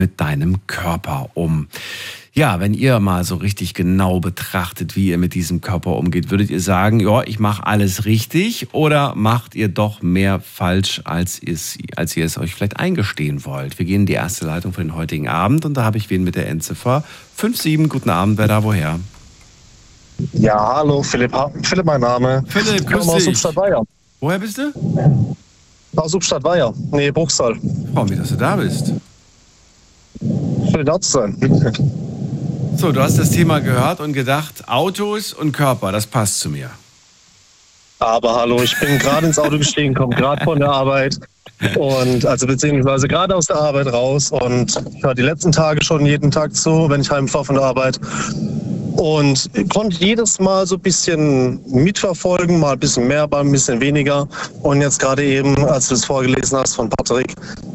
mit deinem Körper um? Ja, wenn ihr mal so richtig genau betrachtet, wie ihr mit diesem Körper umgeht, würdet ihr sagen, ja, ich mache alles richtig, oder macht ihr doch mehr falsch, als ihr es euch vielleicht eingestehen wollt? Wir gehen in die erste Leitung für den heutigen Abend und da habe ich wen mit der Endziffer 57. Guten Abend, wer da woher? Ja, hallo, Philipp. Philipp, mein Name. Philipp, grüß aus dich. Substadt-Weiher. Woher bist du? Aus Substadt-Weiher. Nee, Bruchsal. Freue mich, dass du da bist. Schön da zu sein. So, du hast das Thema gehört und gedacht, Autos und Körper, das passt zu mir. Aber hallo, ich bin gerade ins Auto gestiegen, komme gerade von der Arbeit und beziehungsweise gerade aus der Arbeit raus und ich höre die letzten Tage schon jeden Tag zu, wenn ich heimfahre von der Arbeit. Und konnte jedes Mal so ein bisschen mitverfolgen, mal ein bisschen mehr, mal ein bisschen weniger. Und jetzt gerade eben, als du es vorgelesen hast von Patrick,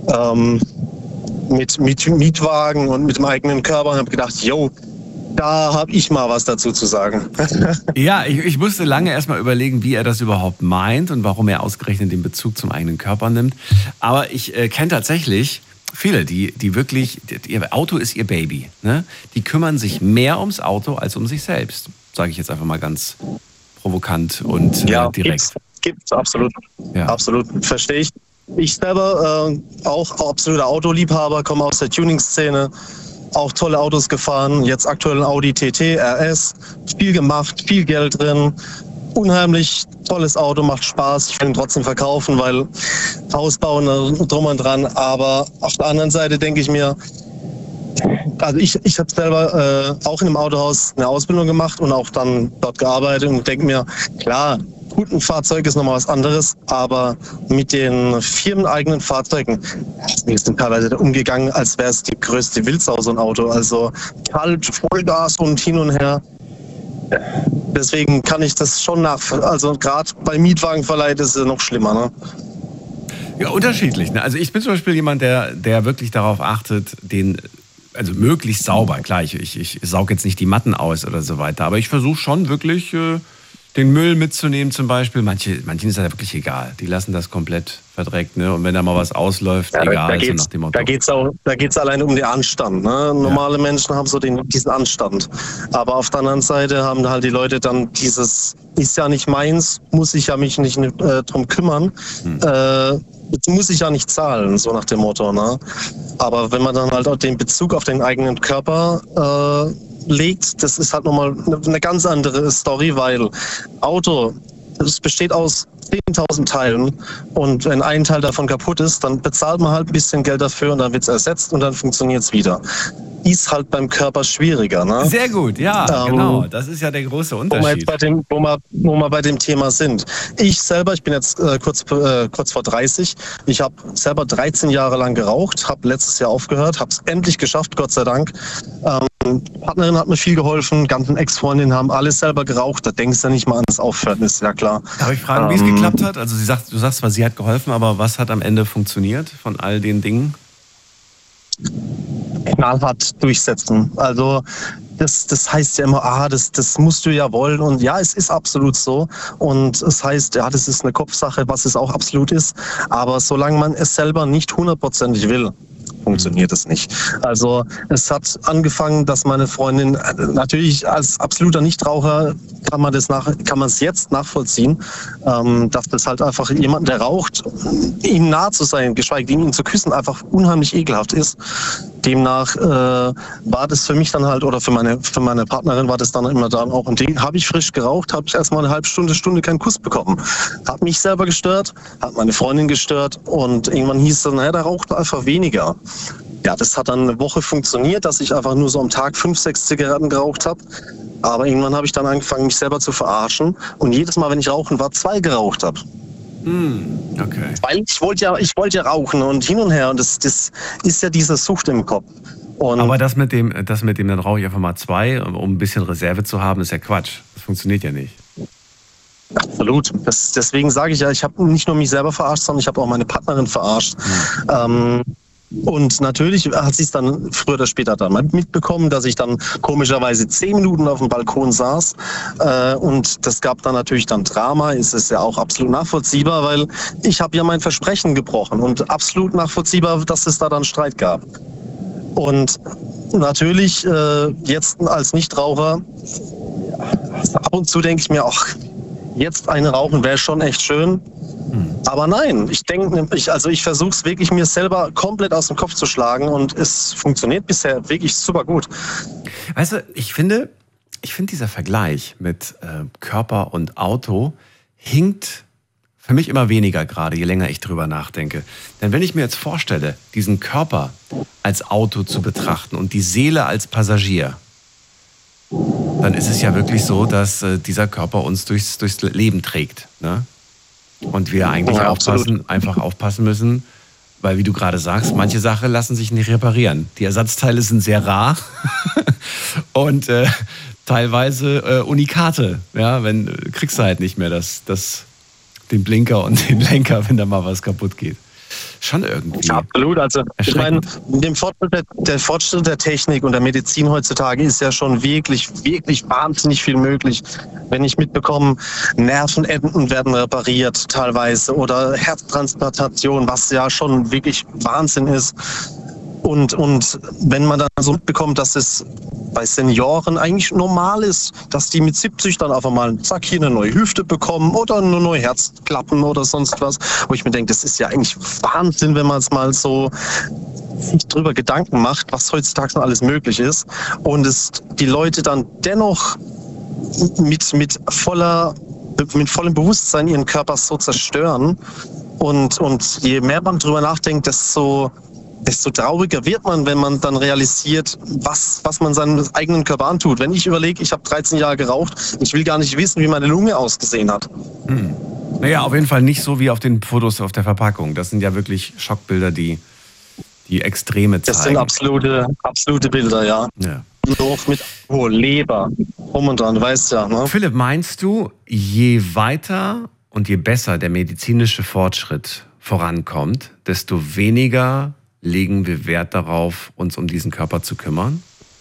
mit Mietwagen und mit dem eigenen Körper, habe ich gedacht, yo, da habe ich mal was dazu zu sagen. Ja, ich musste lange erstmal überlegen, wie er das überhaupt meint und warum er ausgerechnet den Bezug zum eigenen Körper nimmt. Aber ich kenne tatsächlich viele, die wirklich, ihr Auto ist ihr Baby. Ne? Die kümmern sich mehr ums Auto als um sich selbst. Sage ich jetzt einfach mal ganz provokant und direkt. Gibt's absolut. Ja. Absolut, verstehe ich. Ich selber auch absoluter Autoliebhaber, komme aus der Tuning-Szene. Auch tolle Autos gefahren, jetzt aktuell ein Audi TT RS, viel gemacht, viel Geld drin, unheimlich tolles Auto, macht Spaß. Ich will ihn trotzdem verkaufen, weil Haus bauen drum und dran, aber auf der anderen Seite denke ich mir, also ich habe selber auch in einem Autohaus eine Ausbildung gemacht und auch dann dort gearbeitet und denke mir, klar, gut, ein Fahrzeug ist nochmal was anderes, aber mit den firmeneigenen Fahrzeugen wir sind teilweise umgegangen, als wäre es die größte Wildsau, so ein Auto. Also kalt, Vollgas und hin und her. Deswegen kann ich das schon also gerade bei Mietwagenverleih ist es noch schlimmer, ne? Ja, unterschiedlich. Ne? Also ich bin zum Beispiel jemand, der wirklich darauf achtet, also möglichst sauber. Klar, ich sauge jetzt nicht die Matten aus oder so weiter, aber ich versuche schon wirklich den Müll mitzunehmen zum Beispiel. Manchen ist das ja wirklich egal. Die lassen das komplett verdreckt. Ne? Und wenn da mal was ausläuft, egal. So nach dem Motto. Da geht's allein um den Anstand. Ne? Normale Menschen haben so diesen Anstand. Aber auf der anderen Seite haben halt die Leute dann dieses, ist ja nicht meins, muss ich ja mich nicht drum kümmern. Jetzt muss ich ja nicht zahlen, so nach dem Motto. Ne? Aber wenn man dann halt auch den Bezug auf den eigenen Körper legt, das ist halt nochmal eine ganz andere Story, weil Auto, es besteht aus 10.000 Teilen und wenn ein Teil davon kaputt ist, dann bezahlt man halt ein bisschen Geld dafür und dann wird es ersetzt und dann funktioniert es wieder. Ist halt beim Körper schwieriger. Ne? Sehr gut, ja, genau. Das ist ja der große Unterschied. Wo wir bei dem Thema sind. Ich bin jetzt kurz vor 30. Ich habe selber 13 Jahre lang geraucht, habe letztes Jahr aufgehört, habe es endlich geschafft, Gott sei Dank. Partnerin hat mir viel geholfen, ganzen Ex-Freundinnen haben alles selber geraucht. Da denkst du nicht mal an das Aufhören, ist ja klar. Darf ich fragen, wie es geklappt hat? Also du sagst zwar, sie hat geholfen, aber was hat am Ende funktioniert von all den Dingen? Knallhart durchsetzen. Also das heißt ja immer, das musst du ja wollen. Und ja, es ist absolut so. Und es heißt, ja, das ist eine Kopfsache, was es auch absolut ist. Aber solange man es selber nicht 100%ig will, funktioniert es nicht. Also es hat angefangen, dass meine Freundin, natürlich als absoluter Nichtraucher kann man es jetzt nachvollziehen, dass das halt einfach jemand, der raucht, ihm nah zu sein, geschweige denn ihn zu küssen, einfach unheimlich ekelhaft ist. Demnach war das für mich dann halt, oder für meine Partnerin war das dann immer dann auch ein Ding. Habe ich frisch geraucht, habe ich erstmal eine halbe Stunde keinen Kuss bekommen. Hat mich selber gestört, hat meine Freundin gestört und irgendwann hieß es dann, der raucht einfach weniger. Ja, das hat dann eine Woche funktioniert, dass ich einfach nur so am Tag 5, 6 Zigaretten geraucht habe. Aber irgendwann habe ich dann angefangen, mich selber zu verarschen. Und jedes Mal, wenn ich rauchen war, 2 geraucht habe. Okay. Weil ich wollte ja rauchen und hin und her. Und das ist ja diese Sucht im Kopf. Und aber das mit dem, dann rauche ich einfach mal 2, um ein bisschen Reserve zu haben, ist ja Quatsch. Das funktioniert ja nicht. Absolut. Deswegen sage ich ja, ich habe nicht nur mich selber verarscht, sondern ich habe auch meine Partnerin verarscht. Und natürlich hat sie es dann früher oder später dann mal mitbekommen, dass ich dann komischerweise 10 Minuten auf dem Balkon saß. Und das gab dann natürlich dann Drama. Es ist ja auch absolut nachvollziehbar, weil ich habe ja mein Versprechen gebrochen und absolut nachvollziehbar, dass es da dann Streit gab. Und natürlich jetzt als Nichtraucher, ab und zu denke ich mir, ach, jetzt eine rauchen wäre schon echt schön. Aber nein, ich versuche es wirklich mir selber komplett aus dem Kopf zu schlagen und es funktioniert bisher wirklich super gut. Weißt du, ich finde dieser Vergleich mit Körper und Auto hinkt für mich immer weniger gerade, je länger ich drüber nachdenke. Denn wenn ich mir jetzt vorstelle, diesen Körper als Auto zu betrachten und die Seele als Passagier, dann ist es ja wirklich so, dass dieser Körper uns durchs Leben trägt, ne? Und wir eigentlich einfach aufpassen müssen, weil, wie du gerade sagst, manche Sachen lassen sich nicht reparieren. Die Ersatzteile sind sehr rar und teilweise Unikate. Ja, kriegst du halt nicht mehr den Blinker und den Lenker, wenn da mal was kaputt geht. Schon irgendwie. Absolut. Also ich meine, der Fortschritt der Technik und der Medizin heutzutage ist ja schon wirklich, wirklich wahnsinnig viel möglich. Wenn ich mitbekomme, Nervenenden werden repariert teilweise oder Herztransplantation, was ja schon wirklich Wahnsinn ist. Und wenn man dann so mitbekommt, dass es bei Senioren eigentlich normal ist, dass die mit 70 dann einfach mal zack hier eine neue Hüfte bekommen oder eine neue Herzklappen oder sonst was, wo ich mir denke, das ist ja eigentlich Wahnsinn, wenn man es mal so sich drüber Gedanken macht, was heutzutage schon alles möglich ist und es die Leute dann dennoch mit vollem Bewusstsein ihren Körper so zerstören und je mehr man drüber nachdenkt, desto trauriger wird man, wenn man dann realisiert, was man seinem eigenen Körper antut. Wenn ich überlege, ich habe 13 Jahre geraucht, ich will gar nicht wissen, wie meine Lunge ausgesehen hat. Naja, auf jeden Fall nicht so wie auf den Fotos auf der Verpackung. Das sind ja wirklich Schockbilder, die Extreme zeigen. Das sind absolute Bilder, ja. Noch mit Leber, rum und dran, weißt ja. Ne? Philipp, meinst du, je weiter und je besser der medizinische Fortschritt vorankommt, desto weniger legen wir Wert darauf, uns um diesen Körper zu kümmern?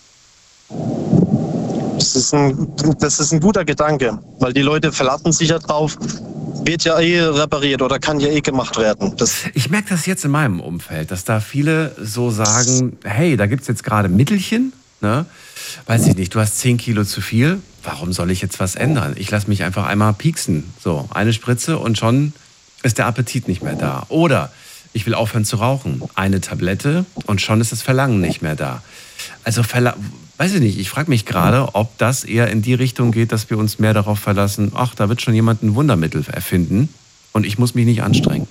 Das ist ein guter Gedanke, weil die Leute verlassen sich ja drauf, wird ja repariert oder kann ja gemacht werden. Ich merke das jetzt in meinem Umfeld, dass da viele so sagen, hey, da gibt es jetzt gerade Mittelchen, ne? Weiß ich nicht, du hast 10 Kilo zu viel, warum soll ich jetzt was ändern? Ich lasse mich einfach einmal pieksen, so eine Spritze und schon ist der Appetit nicht mehr da. Oder ich will aufhören zu rauchen. Eine Tablette und schon ist das Verlangen nicht mehr da. Also, weiß ich nicht, ich frage mich gerade, ob das eher in die Richtung geht, dass wir uns mehr darauf verlassen, ach, da wird schon jemand ein Wundermittel erfinden und ich muss mich nicht anstrengen.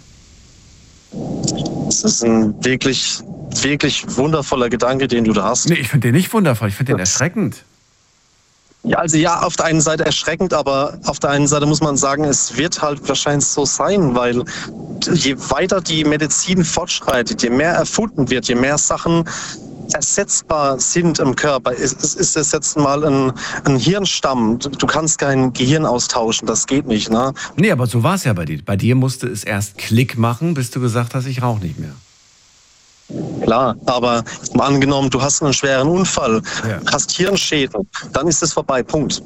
Das ist ein wirklich, wirklich wundervoller Gedanke, den du da hast. Nee, ich finde den nicht wundervoll, ich finde den erschreckend. Ja, also ja, auf der einen Seite erschreckend, aber auf der einen Seite muss man sagen, es wird halt wahrscheinlich so sein, weil je weiter die Medizin fortschreitet, je mehr erfunden wird, je mehr Sachen ersetzbar sind im Körper. Es ist jetzt mal ein Hirnstamm. Du kannst kein Gehirn austauschen, das geht nicht, ne? Nee, aber so war es ja bei dir. Bei dir musste es erst Klick machen, bis du gesagt hast, ich rauche nicht mehr. Klar, aber mal angenommen, du hast einen schweren Unfall, hast Hirnschäden, dann ist es vorbei, Punkt.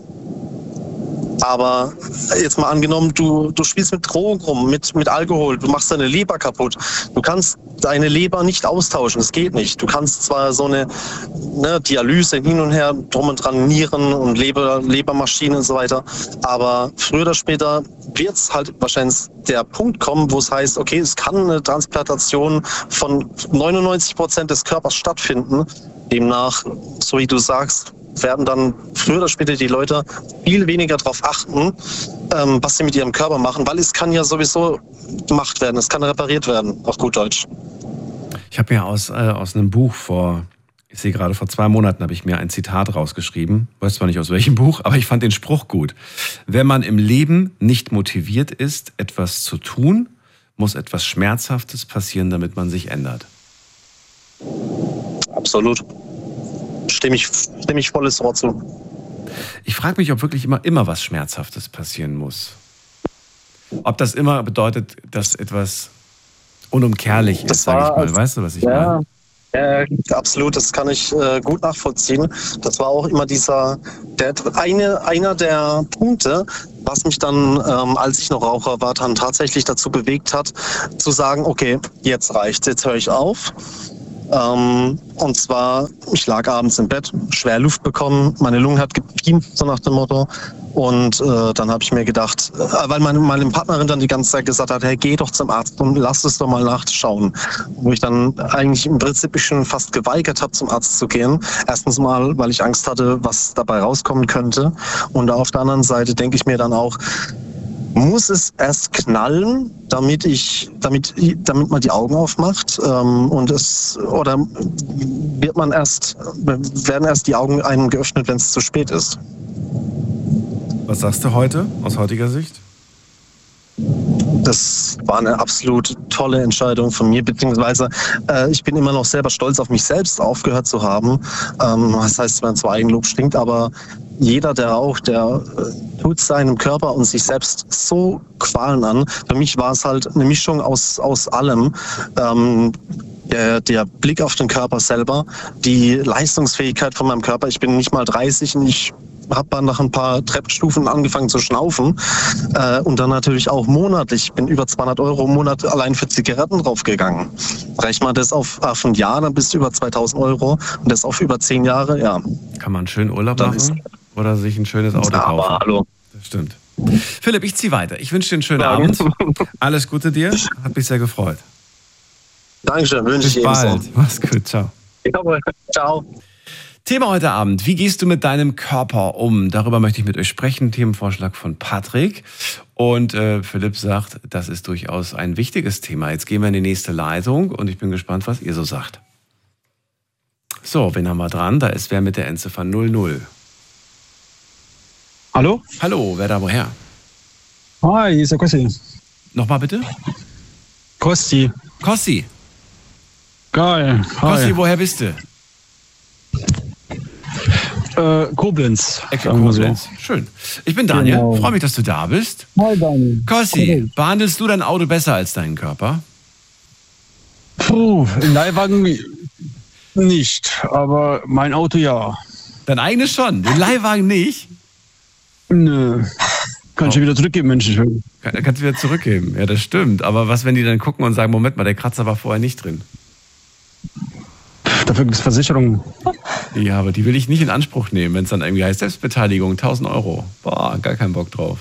Aber jetzt mal angenommen, du spielst mit Drogen rum, mit Alkohol, du machst deine Leber kaputt. Du kannst deine Leber nicht austauschen, das geht nicht. Du kannst zwar so eine Dialyse hin und her, drum und dran, Nieren und Lebermaschinen und so weiter, aber früher oder später wird es halt wahrscheinlich der Punkt kommen, wo es heißt, okay, es kann eine Transplantation von 99% des Körpers stattfinden. Demnach, so wie du sagst, werden dann früher oder später die Leute viel weniger darauf achten, was sie mit ihrem Körper machen, weil es kann ja sowieso gemacht werden, es kann repariert werden, auf gut Deutsch. Ich habe mir aus einem Buch ich sehe gerade, vor 2 Monaten habe ich mir ein Zitat rausgeschrieben, weiß zwar nicht aus welchem Buch, aber ich fand den Spruch gut. Wenn man im Leben nicht motiviert ist, etwas zu tun, muss etwas Schmerzhaftes passieren, damit man sich ändert. Absolut. Stimme ich volles Wort zu. Ich frage mich, ob wirklich immer was Schmerzhaftes passieren muss. Ob das immer bedeutet, dass etwas unumkehrlich ist, sage ich mal. Weißt du, was ich meine? Absolut, das kann ich gut nachvollziehen. Das war auch immer einer der Punkte, was mich dann, als ich noch Raucher war, dann tatsächlich dazu bewegt hat, zu sagen, okay, jetzt reicht's, jetzt höre ich auf. Und zwar, ich lag abends im Bett, schwer Luft bekommen, meine Lunge hat gepiept, so nach dem Motto. Und dann habe ich mir gedacht, weil meine Partnerin dann die ganze Zeit gesagt hat, hey, geh doch zum Arzt und lass es doch mal nachschauen. Wo ich dann eigentlich im Prinzip schon fast geweigert habe, zum Arzt zu gehen. Erstens mal, weil ich Angst hatte, was dabei rauskommen könnte. Und auf der anderen Seite denke ich mir dann auch, muss es erst knallen, damit man die Augen aufmacht, oder werden erst die Augen einem geöffnet, wenn es zu spät ist? Was sagst du heute, aus heutiger Sicht? Das war eine absolut tolle Entscheidung von mir, beziehungsweise ich bin immer noch selber stolz auf mich selbst, aufgehört zu haben. Das heißt, wenn zwar Eigenlob stinkt, aber jeder, der raucht, der tut seinem Körper und sich selbst so Qualen an. Für mich war es halt eine Mischung aus allem. Der Blick auf den Körper selber, die Leistungsfähigkeit von meinem Körper. Ich bin nicht mal 30 und ich habe dann nach ein paar Treppenstufen angefangen zu schnaufen. Und dann natürlich auch monatlich. Ich bin über 200 € im Monat allein für Zigaretten draufgegangen. Rechne mal das auf ein Jahr, dann bist du über 2000 € und das auf über 10 Jahre, ja. Kann man einen schönen Urlaub machen oder sich ein schönes Auto kaufen? Aber hallo. Das stimmt. Philipp, ich ziehe weiter. Ich wünsche dir einen schönen Abend. Alles Gute dir. Hat mich sehr gefreut. Dankeschön, wünsche ich Bis ebenso. bald. Mach's gut. Ciao. Jawohl. Ciao. Thema heute Abend: Wie gehst du mit deinem Körper um? Darüber möchte ich mit euch sprechen. Themenvorschlag von Patrick. Und Philipp sagt, das ist durchaus ein wichtiges Thema. Jetzt gehen wir in die nächste Leitung und ich bin gespannt, was ihr so sagt. So, wen haben wir dran? Da ist wer mit der Endziffer 00. Hallo? Hallo, wer da woher? Hi, hier ist der Kossi. Nochmal bitte? Kosti. Kossi. Geil. Hi. Kossi, woher bist du? Koblenz. Ecke Koblenz. So. Schön. Ich bin Daniel. Genau. Freue mich, dass du da bist. Hi, Daniel. Kossi, behandelst du dein Auto besser als deinen Körper? Puh, im Leihwagen nicht, aber mein Auto ja. Dein eigenes schon, den Leihwagen nicht? Nö. Kann ich ja wieder zurückgeben, Mensch. Kannst du wieder zurückgeben, ja, das stimmt. Aber was, wenn die dann gucken und sagen, Moment mal, der Kratzer war vorher nicht drin? Dafür gibt es Versicherungen. Ja, aber die will ich nicht in Anspruch nehmen, wenn es dann irgendwie heißt, Selbstbeteiligung, 1000 €. Boah, gar keinen Bock drauf.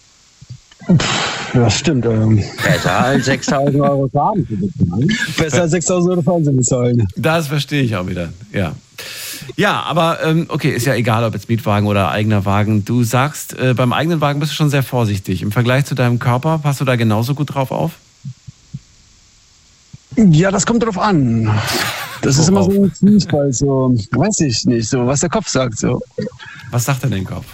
Ja, stimmt. Besser als 6.000 € Schaden zu bezahlen. Besser als 6.000 € Fernsehen bezahlen. Das verstehe ich auch wieder, ja. Ja, aber okay, ist ja egal, ob jetzt Mietwagen oder eigener Wagen. Du sagst, beim eigenen Wagen bist du schon sehr vorsichtig. Im Vergleich zu deinem Körper, passt du da genauso gut drauf auf? Ja, das kommt drauf an. Das ist immer so ein Fußball, so, weiß ich nicht, so, was der Kopf sagt, so. Was sagt denn dein Kopf?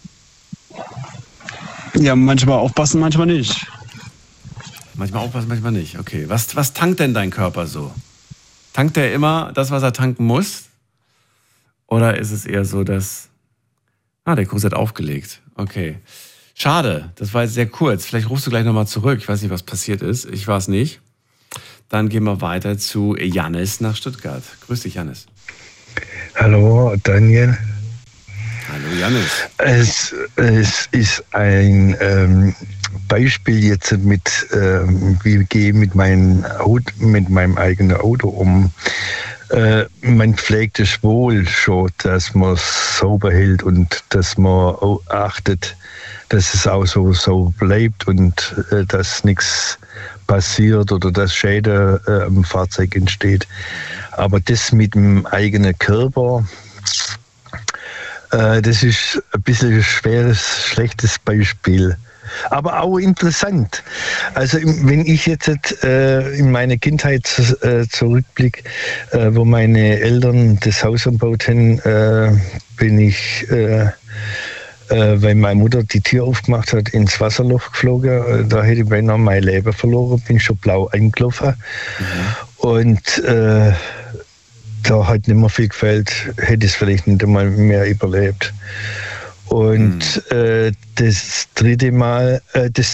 Ja, manchmal aufpassen, manchmal nicht. Manchmal aufpassen, manchmal nicht. Okay, was tankt denn dein Körper so? Tankt er immer das, was er tanken muss? Oder ist es eher so, dass... der Kurs hat aufgelegt. Okay. Schade, das war jetzt sehr kurz. Vielleicht rufst du gleich nochmal zurück. Ich weiß nicht, was passiert ist. Ich war es nicht. Dann gehen wir weiter zu Jannis nach Stuttgart. Grüß dich, Jannis. Hallo, Daniel. Hallo, Jannis. Es ist ein Beispiel jetzt mit, wie gehe ich mit meinem eigenen Auto um. Man pflegt es wohl schon, dass man es sauber hält und dass man achtet, dass es auch so bleibt und dass nichts passiert oder dass Schäden am Fahrzeug entsteht. Aber das mit dem eigenen Körper, das ist ein bisschen ein schweres, schlechtes Beispiel. Aber auch interessant. Also wenn ich jetzt in meine Kindheit zurückblicke, wo meine Eltern das Haus umgebaut haben, bin ich, weil meine Mutter die Tür aufgemacht hat, ins Wasserloch geflogen. Da hätte ich beinahe mein Leben verloren, bin schon blau eingelaufen. Und da hat nicht mehr viel gefällt, hätte es vielleicht nicht einmal mehr überlebt. Und das zweite Mal,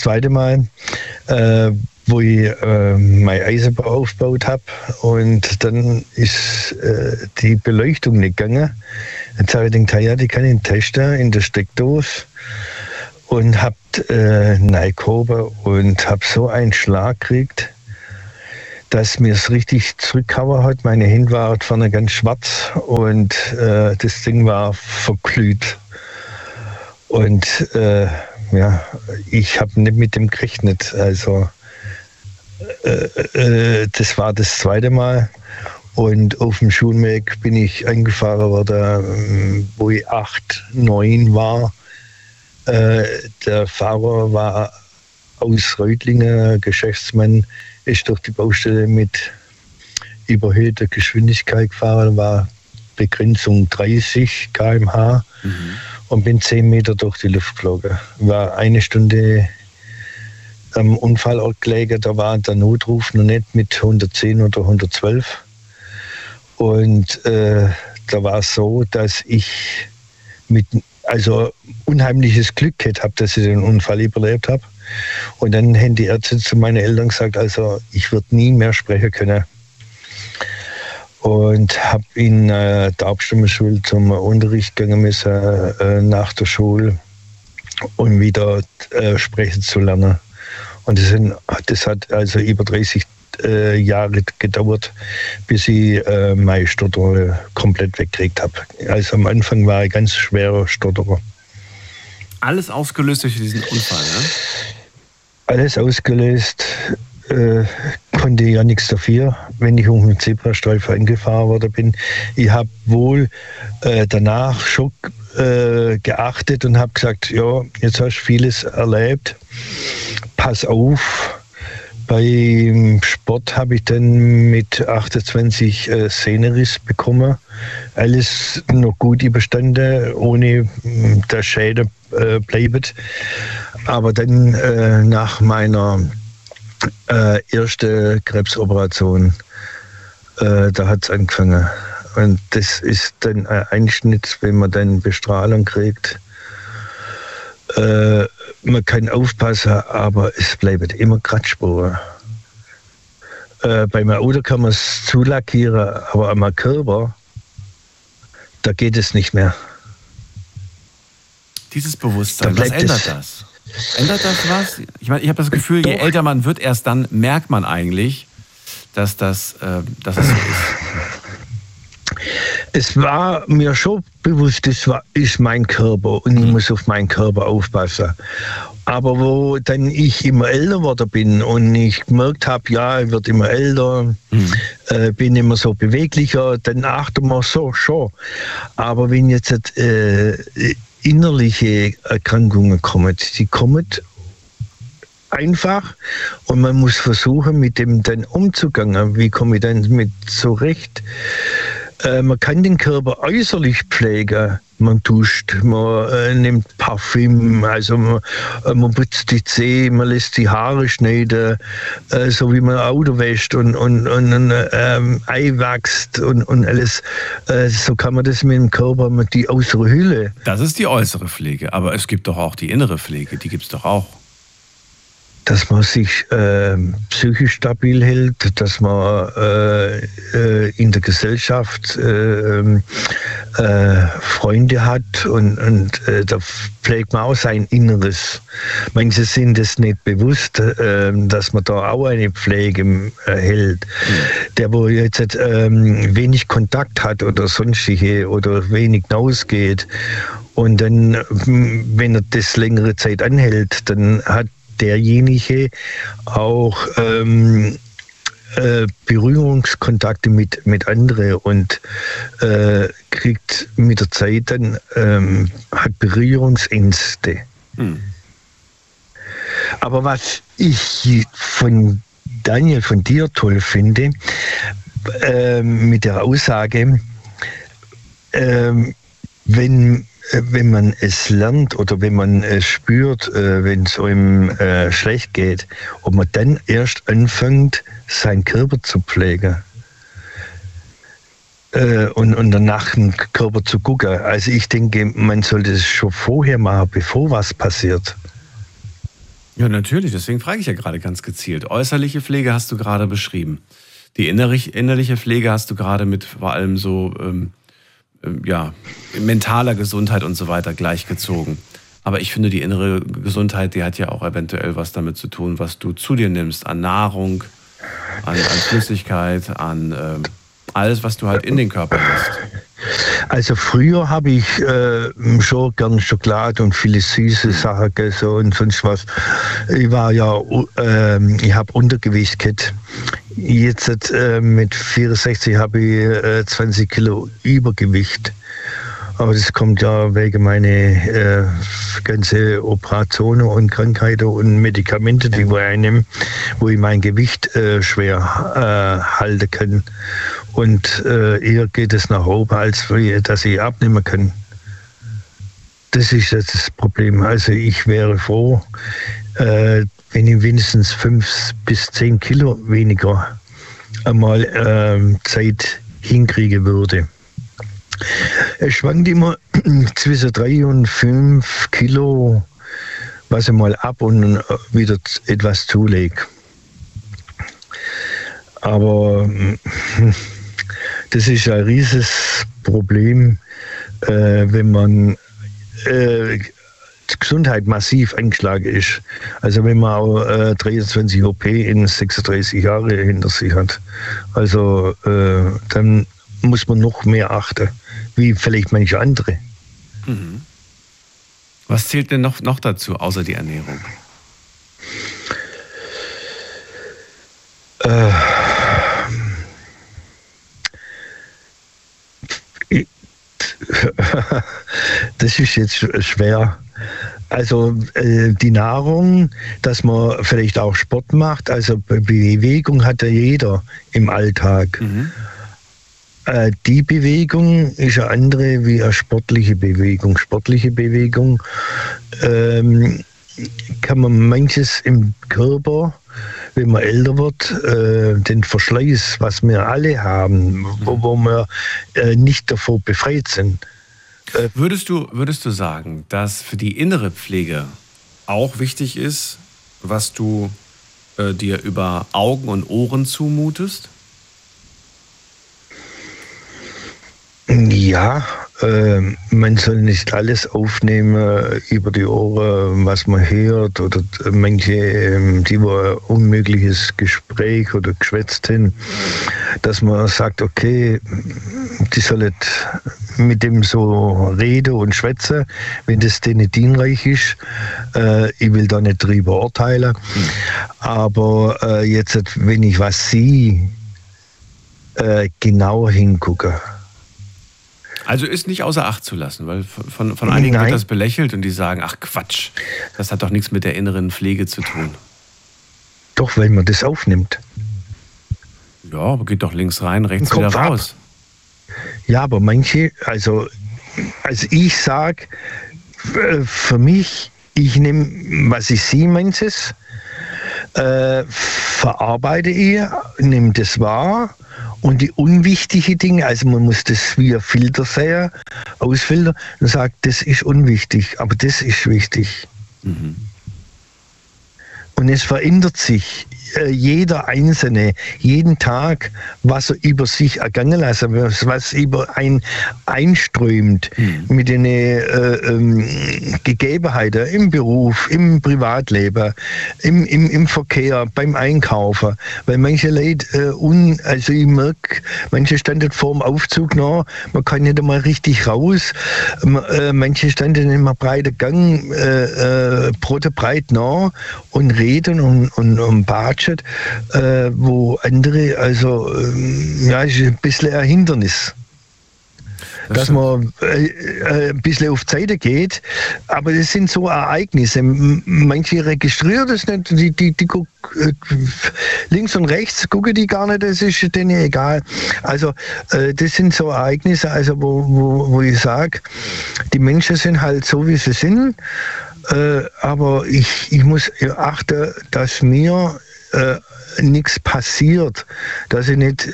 wo ich mein Eisenbahn aufgebaut habe und dann ist die Beleuchtung nicht gegangen. Jetzt habe ich gedacht, ja, die kann ich testen in der Steckdose und habe reingehoben und habe so einen Schlag gekriegt, dass mir es richtig zurückgehauen hat. Meine Hände waren vorne ganz schwarz und das Ding war verglüht. Und ich habe nicht mit dem gerechnet. Also das war das zweite Mal. Und auf dem Schulweg bin ich angefahren worden, wo ich 8, 9 war. Der Fahrer war aus Reutlingen, Geschäftsmann, ist durch die Baustelle mit überhöhter Geschwindigkeit gefahren, war Begrenzung 30 km/h und bin 10 Meter durch die Luft geflogen. War 1 Stunde am Unfallort gelegen, da war der Notruf noch nicht mit 110 oder 112. Und da war es so, dass ich unheimliches Glück gehabt habe, dass ich den Unfall überlebt habe. Und dann haben die Ärzte zu meinen Eltern gesagt, also ich würde nie mehr sprechen können. Und habe in der Taubstummenschule zum Unterricht gehen müssen, nach der Schule, um wieder sprechen zu lernen. Und das hat also über 30 Jahre gedauert, bis ich meine Stotterer komplett weggekriegt habe. Also am Anfang war ich ganz schwerer Stotterer. Alles ausgelöst durch diesen Unfall, ne? Alles ausgelöst, konnte ja nichts dafür, wenn ich um den Zebrastreifen angefahren worden bin. Ich habe wohl danach schon geachtet und habe gesagt, ja, jetzt hast du vieles erlebt, pass auf. Beim Sport habe ich dann mit 28 Sehnerriss bekommen. Alles noch gut überstanden, ohne der Schäden bleibt. Aber dann nach meiner ersten Krebsoperation, da hat es angefangen. Und das ist dann ein Einschnitt, wenn man dann Bestrahlung kriegt. Man kann aufpassen, aber es bleiben immer Kratzspuren. Beim Auto kann man es zulackieren, aber am Körper, da geht es nicht mehr. Dieses Bewusstsein, was ändert das? Ändert das was? Ich meine, ich habe das Gefühl, je älter man wird, erst dann merkt man eigentlich, dass es so ist. Es war mir schon bewusst, das ist mein Körper und ich muss auf meinen Körper aufpassen. Aber wo dann ich immer älter geworden bin und ich gemerkt habe, ja, ich werde immer älter, bin immer so beweglicher, dann achtet man so schon. Aber wenn jetzt innerliche Erkrankungen kommen, die kommen einfach und man muss versuchen, mit dem dann umzugehen. Wie komme ich dann mit zurecht? Man kann den Körper äußerlich pflegen. Man duscht, man nimmt Parfüm, also man putzt die Zähne, man lässt die Haare schneiden, so wie man ein Auto wäscht und Ei wächst und alles. So kann man das mit dem Körper, mit die äußere Hülle. Das ist die äußere Pflege, aber es gibt doch auch die innere Pflege, die gibt es doch auch. Dass man sich psychisch stabil hält, dass man in der Gesellschaft Freunde hat und da pflegt man auch sein Inneres. Manche sind es nicht bewusst, dass man da auch eine Pflege hält. Der, wo jetzt wenig Kontakt hat oder sonstige oder wenig hinausgeht und dann, wenn er das längere Zeit anhält, dann hat derjenige auch Berührungskontakte mit anderen und kriegt mit der Zeit dann hat Berührungsängste. Aber was ich von Daniel, von dir toll finde, mit der Aussage, wenn man es lernt oder wenn man es spürt, wenn es einem schlecht geht, ob man dann erst anfängt, seinen Körper zu pflegen und danach den Körper zu gucken. Also ich denke, man sollte es schon vorher machen, bevor was passiert. Ja, natürlich. Deswegen frage ich ja gerade ganz gezielt. Äußerliche Pflege hast du gerade beschrieben. Die innerliche Pflege hast du gerade mit vor allem so mentaler Gesundheit und so weiter gleichgezogen. Aber ich finde, die innere Gesundheit, die hat ja auch eventuell was damit zu tun, was du zu dir nimmst an Nahrung, an Flüssigkeit, an alles, was du halt in den Körper lässt? Also früher habe ich schon gern Schokolade und viele süße Sachen gegessen und sonst was. Ich habe Untergewicht gehabt. Jetzt mit 64 habe ich 20 Kilo Übergewicht. Aber das kommt ja wegen meiner ganze Operationen und Krankheiten und Medikamente, die ich einnehme, wo ich mein Gewicht schwer halten kann. Und eher geht es nach oben, als dass ich abnehmen kann. Das ist jetzt das Problem. Also ich wäre froh, wenn ich wenigstens 5 bis 10 Kilo weniger einmal Zeit hinkriegen würde. Es schwankt immer zwischen 3 und 5 Kilo, was ich mal ab und wieder etwas zulege. Aber das ist ein riesiges Problem, wenn man die Gesundheit massiv angeschlagen ist. Also wenn man auch 23 OP in 36 Jahre hinter sich hat. Also dann muss man noch mehr achten, wie vielleicht manche andere. Mhm. Was zählt denn noch dazu, außer die Ernährung? Das ist jetzt schwer. Also die Nahrung, dass man vielleicht auch Sport macht, also Bewegung hat ja jeder im Alltag. Mhm. Die Bewegung ist eine andere wie eine sportliche Bewegung. Sportliche Bewegung kann man manches im Körper, wenn man älter wird, den Verschleiß, was wir alle haben, wo wir nicht davor befreit sind. Würdest du sagen, dass für die innere Pflege auch wichtig ist, was du dir über Augen und Ohren zumutest? Ja, man soll nicht alles aufnehmen über die Ohren, was man hört, oder manche, die ein unmögliches Gespräch oder geschwätzt haben, dass man sagt, okay, die sollen mit dem so reden und schwätzen, wenn das denen dienreich ist. Ich will da nicht drüber urteilen, aber jetzt, wenn ich was sehe, genau hingucken. Also ist nicht außer Acht zu lassen, weil von einigen wird das belächelt und die sagen, ach Quatsch, das hat doch nichts mit der inneren Pflege zu tun. Doch, weil man das aufnimmt. Ja, aber geht doch links rein, rechts wieder raus. Ja, aber manche, also ich sage, für mich, ich nehme, was ich sehe, manches, verarbeite ich, nehme das wahr. Und die unwichtigen Dinge, also man muss das wie ein Filter sehen, ausfiltern und sagt, das ist unwichtig, aber das ist wichtig. Mhm. Und es verändert sich jeder Einzelne, jeden Tag, was er über sich ergangen lässt, was über einen einströmt mit den Gegebenheiten im Beruf, im Privatleben, im Verkehr, beim Einkaufen. Weil manche Leute, also ich merke, manche standen vor dem Aufzug noch, man kann nicht einmal richtig raus, manche standen in einem breiten Gang, breit noch und reden und batschen, wo andere, also ja, ist ein bisschen ein Hindernis. Dass man ein bisschen auf die Seite geht, aber das sind so Ereignisse. Manche registrieren das nicht, die gucken links und rechts, gucken die gar nicht, das ist denen egal. Also das sind so Ereignisse, also wo ich sage, die Menschen sind halt so, wie sie sind, aber ich muss achten, dass mir nichts passiert, dass ich nicht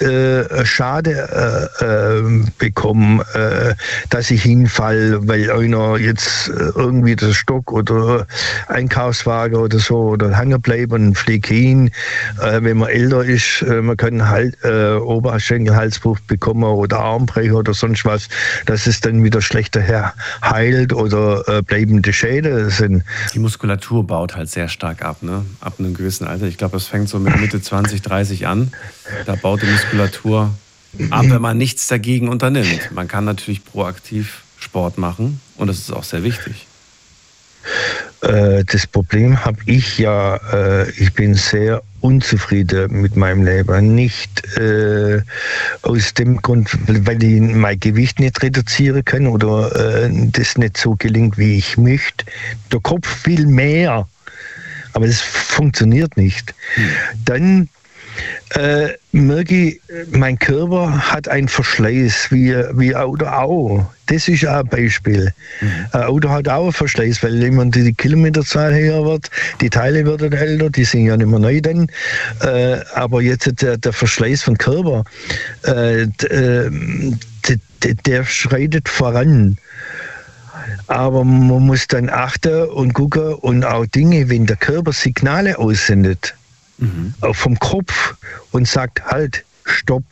Schade bekomme, dass ich hinfall, weil einer jetzt irgendwie der Stock oder Einkaufswagen oder so oder hängen bleibt und fliegt hin. Wenn man älter ist, man kann Oberschenkelhalsbruch bekommen oder Armbrecher oder sonst was, dass es dann wieder schlechter heilt oder bleibende Schäden sind. Die Muskulatur baut halt sehr stark ab, ne? Ab einem gewissen Alter. Ich glaube, das fängt so mit Mitte Minute 20, 30 an. Da baut die Muskulatur ab, wenn man nichts dagegen unternimmt. Man kann natürlich proaktiv Sport machen und das ist auch sehr wichtig. Das Problem habe ich ja, ich bin sehr unzufrieden mit meinem Leben. Nicht aus dem Grund, weil ich mein Gewicht nicht reduzieren kann oder das nicht so gelingt, wie ich möchte. Der Kopf will mehr, aber das funktioniert nicht. Dann merke ich, mein Körper hat einen Verschleiß, wie Auto auch. Das ist auch ein Beispiel. Ein Auto hat auch einen Verschleiß, weil immer die Kilometerzahl höher wird, die Teile werden älter, die sind ja nicht mehr neu dann. Aber jetzt der Verschleiß vom Körper, der schreitet voran. Aber man muss dann achten und gucken und auch Dinge, wenn der Körper Signale aussendet, auch vom Kopf und sagt, halt, stopp,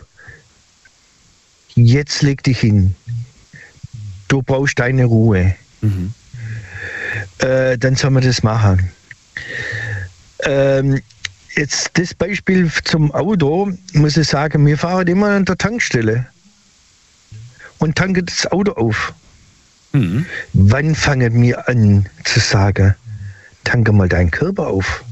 jetzt leg dich hin, du brauchst deine Ruhe. Dann soll man das machen. Jetzt das Beispiel zum Auto, muss ich sagen, wir fahren immer an der Tankstelle und tanken das Auto auf. Wann fangen wir an zu sagen, tanke mal deinen Körper auf?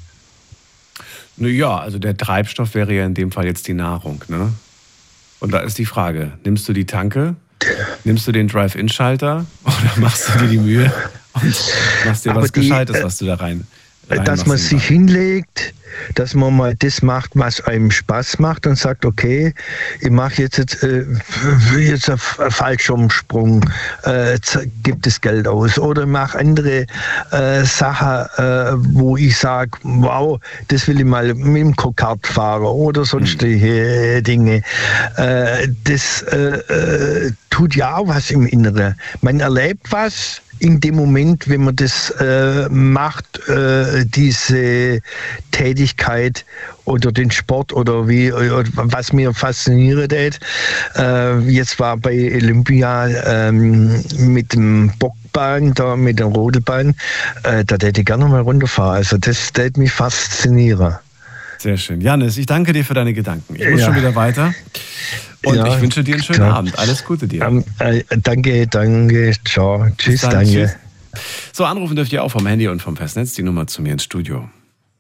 Naja, also der Treibstoff wäre ja in dem Fall jetzt die Nahrung, ne? Und da ist die Frage, nimmst du die Tanke, nimmst du den Drive-In-Schalter oder machst du dir die Mühe und machst dir was Gescheites, was du da rein dass man sich hinlegt, dass man mal das macht, was einem Spaß macht und sagt, okay, ich mache jetzt einen Fallschirmsprung, gib das Geld aus oder mache andere Sachen, wo ich sage, wow, das will ich mal mit dem Go-Kart fahren oder sonstige Dinge. Das tut ja auch was im Inneren. Man erlebt was in dem Moment, wenn man das macht, diese Tätigkeit oder den Sport oder was mir fasziniert hat. Jetzt war bei Olympia mit dem Bockbahn, da mit der Rodelbahn, da hätte ich gerne mal runterfahren. Also das hätte mich faszinieren. Sehr schön. Janis, ich danke dir für deine Gedanken. Ich muss schon wieder weiter. Und ich wünsche dir einen schönen Abend. Alles Gute dir. Danke. Ciao. Tschüss, dann, danke. Tschüss. So, anrufen dürft ihr auch vom Handy und vom Festnetz. Die Nummer zu mir ins Studio.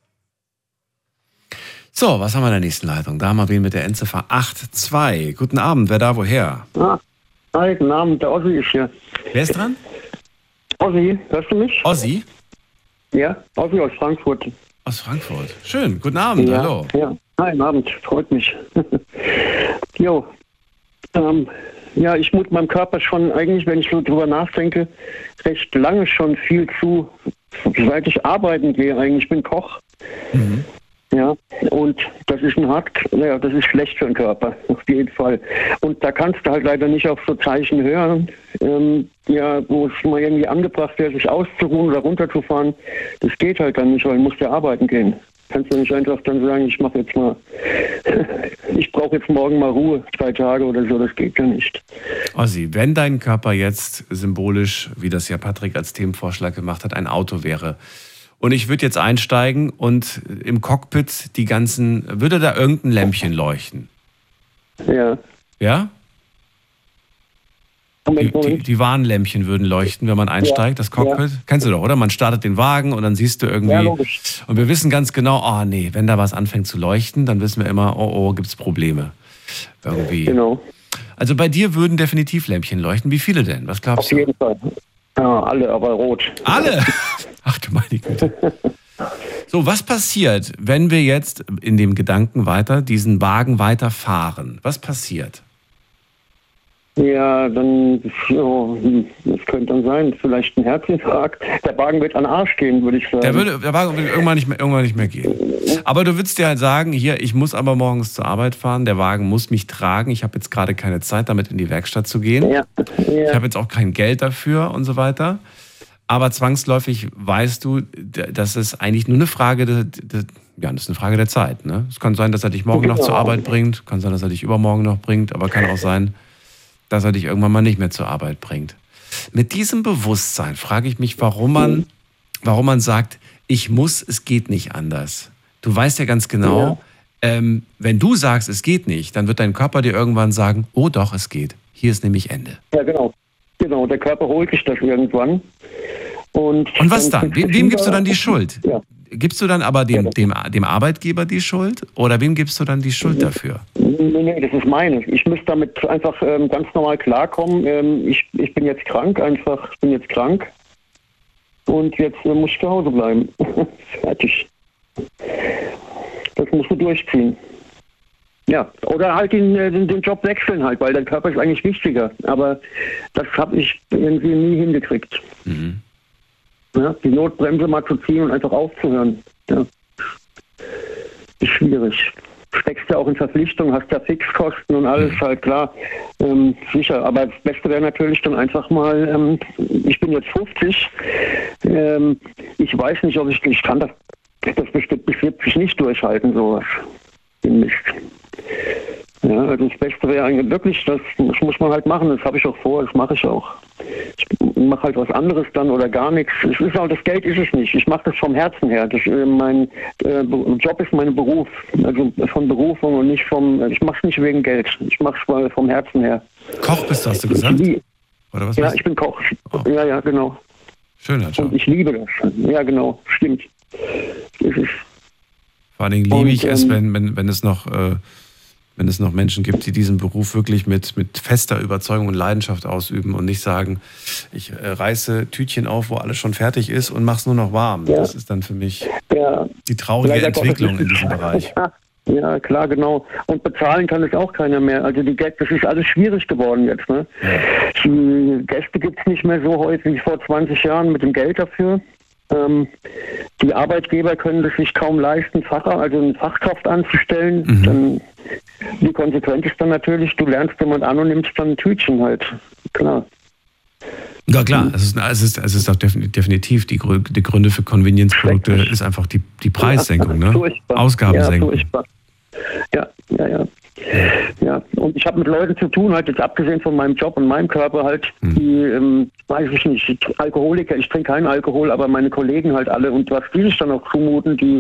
So, was haben wir in der nächsten Leitung? Da haben wir wen mit der Endziffer 82. Guten Abend, wer da woher? Hi, guten Abend, der Ossi ist hier. Wer ist dran? Ossi, hörst du mich? Ossi? Ja, Ossi aus Frankfurt. Aus Frankfurt. Schön, guten Abend, ja, hallo. Ja, hi, guten Abend, freut mich. Jo, ja, ich mut meinem Körper schon eigentlich, wenn ich so drüber nachdenke, recht lange schon viel zu, seit ich arbeiten gehe eigentlich. Ich bin Koch. Ja, und das ist das ist schlecht für den Körper, auf jeden Fall. Und da kannst du halt leider nicht auf so Zeichen hören, wo es mal irgendwie angebracht wäre, sich auszuruhen oder runterzufahren. Das geht halt dann nicht, weil du musst ja arbeiten gehen. Kannst du nicht einfach dann sagen, ich brauche jetzt morgen mal Ruhe, 2 Tage oder so, das geht ja nicht. Ossi, wenn dein Körper jetzt symbolisch, wie das ja Patrick als Themenvorschlag gemacht hat, ein Auto wäre, und ich würde jetzt einsteigen und im Cockpit würde da irgendein Lämpchen leuchten? Ja. Ja? Die Warnlämpchen würden leuchten, wenn man einsteigt, das Cockpit. Ja. Kennst du doch, oder? Man startet den Wagen und dann siehst du irgendwie. Ja, logisch. Und wir wissen ganz genau, wenn da was anfängt zu leuchten, dann wissen wir immer, gibt es Probleme. Irgendwie. Genau. Also bei dir würden definitiv Lämpchen leuchten. Wie viele denn? Was glaubst du? Auf jeden Fall. Ja, alle, aber rot. Alle? Ach du meine Güte. So, was passiert, wenn wir jetzt in dem Gedanken diesen Wagen weiterfahren? Was passiert? Ja, dann, das könnte dann sein, vielleicht ein Herzinfarkt. Der Wagen wird an den Arsch gehen, würde ich sagen. Der Wagen wird irgendwann nicht mehr gehen. Aber du würdest dir halt sagen, hier, ich muss aber morgens zur Arbeit fahren, der Wagen muss mich tragen, ich habe jetzt gerade keine Zeit, damit in die Werkstatt zu gehen. Ja. Ich habe jetzt auch kein Geld dafür und so weiter. Aber zwangsläufig weißt du, dass es eigentlich nur eine Frage das ist eine Frage der Zeit. Ne? Es kann sein, dass er dich morgen noch zur Arbeit bringt, kann sein, dass er dich übermorgen noch bringt, aber kann auch sein, dass er dich irgendwann mal nicht mehr zur Arbeit bringt. Mit diesem Bewusstsein frage ich mich, warum man sagt, es geht nicht anders. Du weißt ja ganz genau, wenn du sagst, es geht nicht, dann wird dein Körper dir irgendwann sagen, oh doch, es geht. Hier ist nämlich Ende. Ja, genau. Genau, der Körper holt sich das irgendwann. Und was dann? Wem gibst du dann die Schuld? Ja. Gibst du dann aber dem Arbeitgeber die Schuld? Oder wem gibst du dann die Schuld dafür? Nee, das ist meine. Ich müsste damit einfach ganz normal klarkommen. Ich bin jetzt krank, und jetzt muss ich zu Hause bleiben. Fertig. Das musst du durchziehen. Ja, oder halt den Job wechseln halt, weil dein Körper ist eigentlich wichtiger. Aber das habe ich irgendwie nie hingekriegt. Mhm. Ja, die Notbremse mal zu ziehen und einfach aufzuhören. Ja. Ist schwierig. Steckst ja auch in Verpflichtungen, hast ja Fixkosten und alles, halt klar. Sicher, aber das Beste wäre natürlich dann einfach mal, ich bin jetzt 50, ich weiß nicht, ob ich kann das bestimmt bis 70 nicht durchhalten, sowas. Den Mist. Ja, also das Beste wäre eigentlich wirklich, das muss man halt machen, das habe ich auch vor, das mache ich auch. Ich mache halt was anderes dann oder gar nichts. Es ist auch, das Geld ist es nicht. Ich mache das vom Herzen her. Mein Job ist mein Beruf, also von Berufung und nicht ich mache es nicht wegen Geld. Ich mache es mal vom Herzen her. Koch bist du, hast du gesagt? Oder was? Ja, ich bin Koch. Oh. Ja, genau. Schöner Job. Und ich liebe das. Ja, genau, stimmt. Das ist. Vor allen Dingen liebe ich es, wenn es noch Menschen gibt, die diesen Beruf wirklich mit fester Überzeugung und Leidenschaft ausüben und nicht sagen, ich reiße Tütchen auf, wo alles schon fertig ist und mache es nur noch warm. Ja. Das ist dann für mich die traurige Entwicklung in diesem Bereich. Ja, klar, genau. Und bezahlen kann es auch keiner mehr. Also das ist alles schwierig geworden jetzt. Ne? Ja. Die Gäste gibt es nicht mehr so häufig wie vor 20 Jahren mit dem Geld dafür. Die Arbeitgeber können das sich kaum leisten, eine Fachkraft anzustellen. Mhm. Dann, die Konsequenz ist dann natürlich, du lernst jemand an und nimmst dann ein Tütchen halt. Klar. Ja klar, es ist auch definitiv die Gründe für Convenience-Produkte ist einfach die Preissenkung, ne? Ausgabensenkung. Ja, und ich habe mit Leuten zu tun, halt jetzt abgesehen von meinem Job und meinem Körper halt, die, weiß ich nicht, Alkoholiker, ich trinke keinen Alkohol, aber meine Kollegen halt alle und was die sich dann auch zumuten, die,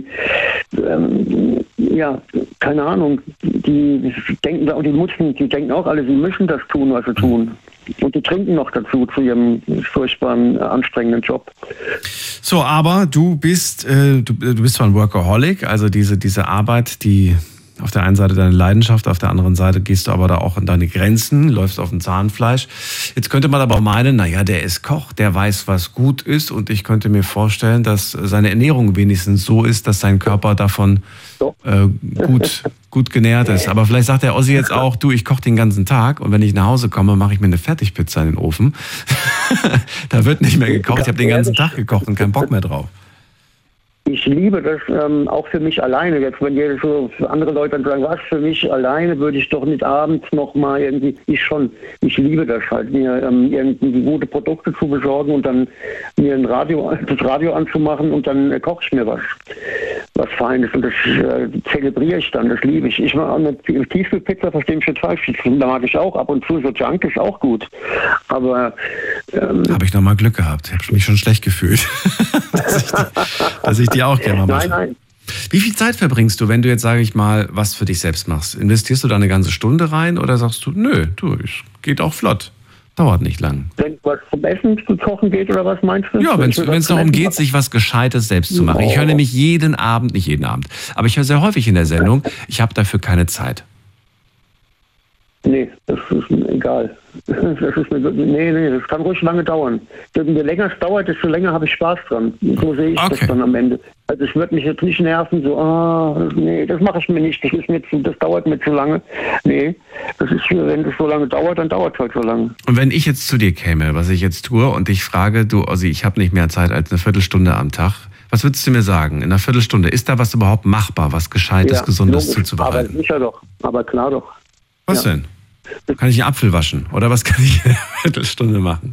keine Ahnung, die denken auch alle, sie müssen das tun, was sie tun. Und die trinken noch dazu zu ihrem furchtbaren, anstrengenden Job. So, aber du bist zwar ein Workaholic, also diese Arbeit, die auf der einen Seite deine Leidenschaft, auf der anderen Seite gehst du aber da auch an deine Grenzen, läufst auf dem Zahnfleisch. Jetzt könnte man aber auch meinen, naja, der ist Koch, der weiß, was gut ist und ich könnte mir vorstellen, dass seine Ernährung wenigstens so ist, dass sein Körper davon gut genährt ist. Aber vielleicht sagt der Ossi jetzt auch, du, ich koche den ganzen Tag und wenn ich nach Hause komme, mache ich mir eine Fertigpizza in den Ofen. Da wird nicht mehr gekocht, ich habe den ganzen Tag gekocht und keinen Bock mehr drauf. Ich liebe das auch für mich alleine. Jetzt, wenn ihr so andere Leute dann sagen, was für mich alleine, würde ich doch nicht abends nochmal irgendwie, ich liebe das halt, mir irgendwie gute Produkte zu besorgen und dann mir das Radio anzumachen und dann koche ich mir was Feines und das zelebriere ich dann, das liebe ich. Ich mache eine Tiefkühlpizza, verstehe mich nicht falsch, da mag ich auch ab und zu, so Junk ist auch gut. Aber habe ich nochmal Glück gehabt, habe mich schon schlecht gefühlt, dass ich die auch gerne mal mache. Nein. Wie viel Zeit verbringst du, wenn du jetzt, sage ich mal, was für dich selbst machst? Investierst du da eine ganze Stunde rein oder sagst du, nö, es geht auch flott, dauert nicht lang? Wenn was zum Essen zu kochen geht oder was meinst du? Ja, wenn es darum geht, sich was Gescheites selbst zu machen. Ich höre nämlich nicht jeden Abend, aber ich höre sehr häufig in der Sendung, ich habe dafür keine Zeit. Nee, das ist mir egal. Das kann ruhig lange dauern. Je länger es dauert, desto länger habe ich Spaß dran. So sehe ich das dann am Ende. Also es wird mich jetzt nicht nerven, das mache ich mir nicht, das dauert mir zu lange. Nee, wenn das so lange dauert, dann dauert es halt so lange. Und wenn ich jetzt zu dir käme, was ich jetzt tue, und ich frage, du Ossi, ich habe nicht mehr Zeit als eine Viertelstunde am Tag, was würdest du mir sagen, in einer Viertelstunde, ist da was überhaupt machbar, was Gescheites, Gesundes zuzubereiten? Aber sicher doch, aber klar doch. Was denn? Kann ich einen Apfel waschen? Oder was kann ich in einer Viertelstunde machen?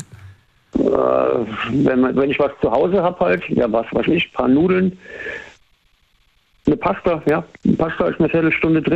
Wenn ich was zu Hause habe halt, ein paar Nudeln, eine Pasta, Eine Pasta ist eine Viertelstunde drin.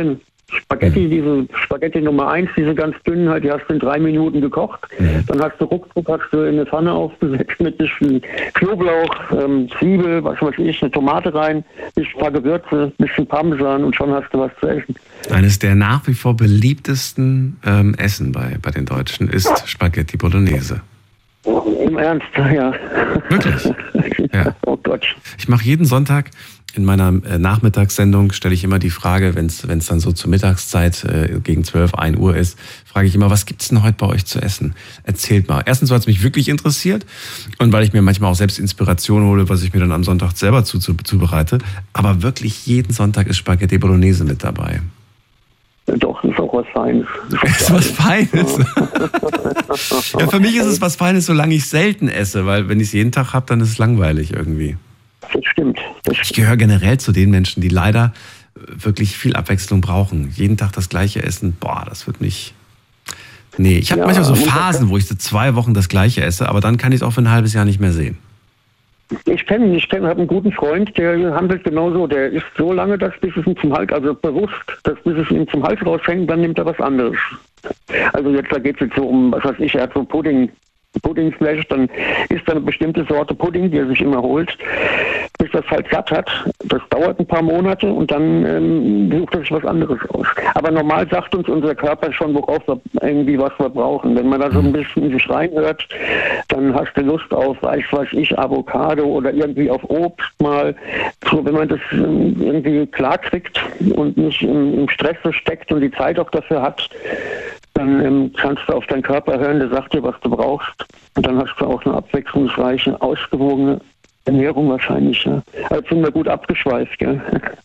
Diese Spaghetti Nummer 1, diese ganz dünnen halt, die hast du in 3 Minuten gekocht. Dann hast du ruckzuck in eine Pfanne aufgesetzt mit ein bisschen Knoblauch, Zwiebel, was weiß ich, eine Tomate rein, ein paar Gewürze, ein bisschen Parmesan und schon hast du was zu essen. Eines der nach wie vor beliebtesten Essen bei den Deutschen ist Spaghetti Bolognese. Im Ernst, ja. Wirklich? Ja. Oh Gott. Ich mache jeden Sonntag in meiner Nachmittagssendung, stelle ich immer die Frage, wenn es dann so zur Mittagszeit gegen 12, 1 Uhr ist, frage ich immer, was gibt's denn heute bei euch zu essen? Erzählt mal. Erstens, weil es mich wirklich interessiert und weil ich mir manchmal auch selbst Inspiration hole, was ich mir dann am Sonntag selber zubereite. Aber wirklich jeden Sonntag ist Spaghetti Bolognese mit dabei. Doch, ist auch was Feines. Ist was Feines? Ja, für mich ist es was Feines, solange ich selten esse, weil wenn ich es jeden Tag habe, dann ist es langweilig irgendwie. Das stimmt. Ich gehöre generell zu den Menschen, die leider wirklich viel Abwechslung brauchen. Jeden Tag das gleiche essen, boah, das wird nicht... Nee, ich habe manchmal so Phasen, wo ich so 2 Wochen das gleiche esse, aber dann kann ich es auch für ein halbes Jahr nicht mehr sehen. Ich habe einen guten Freund, der handelt genauso. Der isst so lange, dass bis es ihm zum Hals, also bewusst, dass bis es ihm zum Hals raushängt, dann nimmt er was anderes. Also da geht es jetzt so um, was weiß ich, er hat so Puddingflash, dann isst er eine bestimmte Sorte Pudding, die er sich immer holt, bis das halt satt hat. Das dauert ein paar Monate und dann sucht er sich was anderes aus. Aber normal sagt uns unser Körper schon, worauf wir irgendwie was wir brauchen. Wenn man da so ein bisschen in sich reinhört, dann hast du Lust auf, weiß ich, Avocado oder irgendwie auf Obst mal. So, wenn man das irgendwie klar kriegt und nicht im Stress so steckt und die Zeit auch dafür hat, dann kannst du auf deinen Körper hören, der sagt dir, was du brauchst. Und dann hast du auch eine abwechslungsreiche, ausgewogene Ernährung wahrscheinlich. Ja. Also sind wir gut abgeschweift. Ja.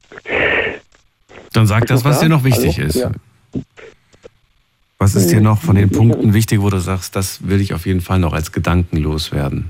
Dann sag das, was dir noch wichtig ist. Ja. Was ist dir noch von den Punkten wichtig, wo du sagst, das will ich auf jeden Fall noch als Gedanken loswerden?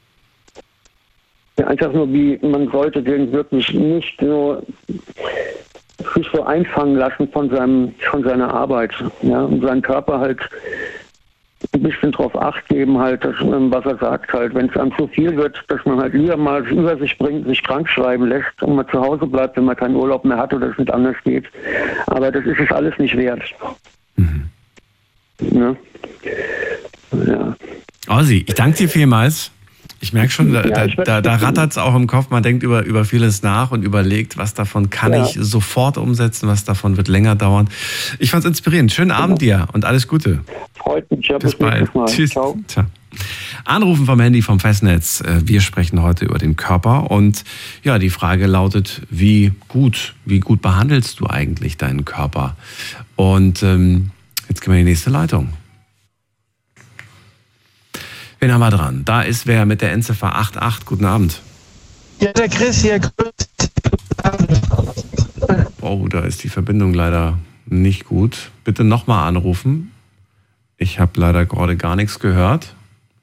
Ja, einfach nur, wie man sollte den wirklich nicht nur sich so einfangen lassen von seiner Arbeit, ja, und seinen Körper halt ein bisschen drauf Acht geben, halt, dass, was er sagt, halt, wenn es einem zu viel wird, dass man halt lieber mal über sich bringt, sich krank schreiben lässt und mal zu Hause bleibt, wenn man keinen Urlaub mehr hat oder es nicht anders geht. Aber das ist es alles nicht wert. Mhm. Ja. Ja. Ossi, ich danke dir vielmals. Ich merke schon, da rattert es auch im Kopf. Man denkt über vieles nach und überlegt, was davon kann ich sofort umsetzen, was davon wird länger dauern. Ich fand es inspirierend. Schönen Abend dir und alles Gute. Freut mich. Ja, bis bald. Mal. Tschüss. Ciao. Ciao. Anrufen vom Handy vom Festnetz. Wir sprechen heute über den Körper und ja, die Frage lautet, wie gut behandelst du eigentlich deinen Körper? Und jetzt gehen wir in die nächste Leitung. Wen haben wir dran? Da ist wer mit der Endziffer 88. Guten Abend. Ja, der Chris hier. Oh, da ist die Verbindung leider nicht gut. Bitte nochmal anrufen. Ich habe leider gerade gar nichts gehört.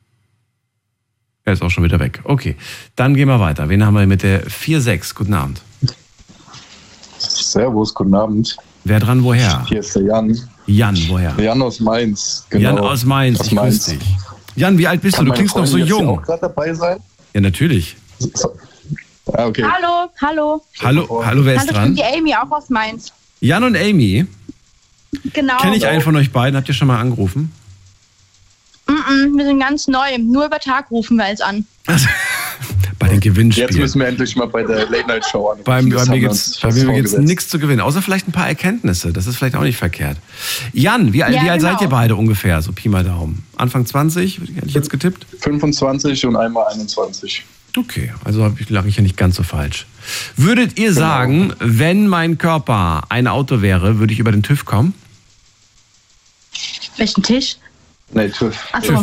Er ist auch schon wieder weg. Okay, dann gehen wir weiter. Wen haben wir mit der 46? Guten Abend. Servus, guten Abend. Wer dran, woher? Hier ist der Jan. Jan, woher? Jan aus Mainz. Genau. Jan aus Mainz, ich grüße dich. Jan, wie alt bist du? Du klingst noch so jung. Kann auch gerade dabei sein? Ja, natürlich. Ah, okay. Hallo. Hallo, wer ist dran? Ich bin die Amy, auch aus Mainz. Jan und Amy? Genau. Kenne ich einen von euch beiden? Habt ihr schon mal angerufen? Wir sind ganz neu. Nur über Tag rufen wir jetzt an. Bei den Gewinnspielen. Jetzt müssen wir endlich mal bei der Late-Night-Show anrufen. Bei mir gibt es nichts zu gewinnen, außer vielleicht ein paar Erkenntnisse. Das ist vielleicht auch nicht verkehrt. Jan, wie alt seid ihr beide ungefähr? So Pi mal Daumen. Anfang 20, hätte ich jetzt getippt? 25 und einmal 21. Okay, also lag ich ja nicht ganz so falsch. Würdet ihr sagen, wenn mein Körper ein Auto wäre, würde ich über den TÜV kommen? Welchen Tisch? Nee, TÜV. Achso.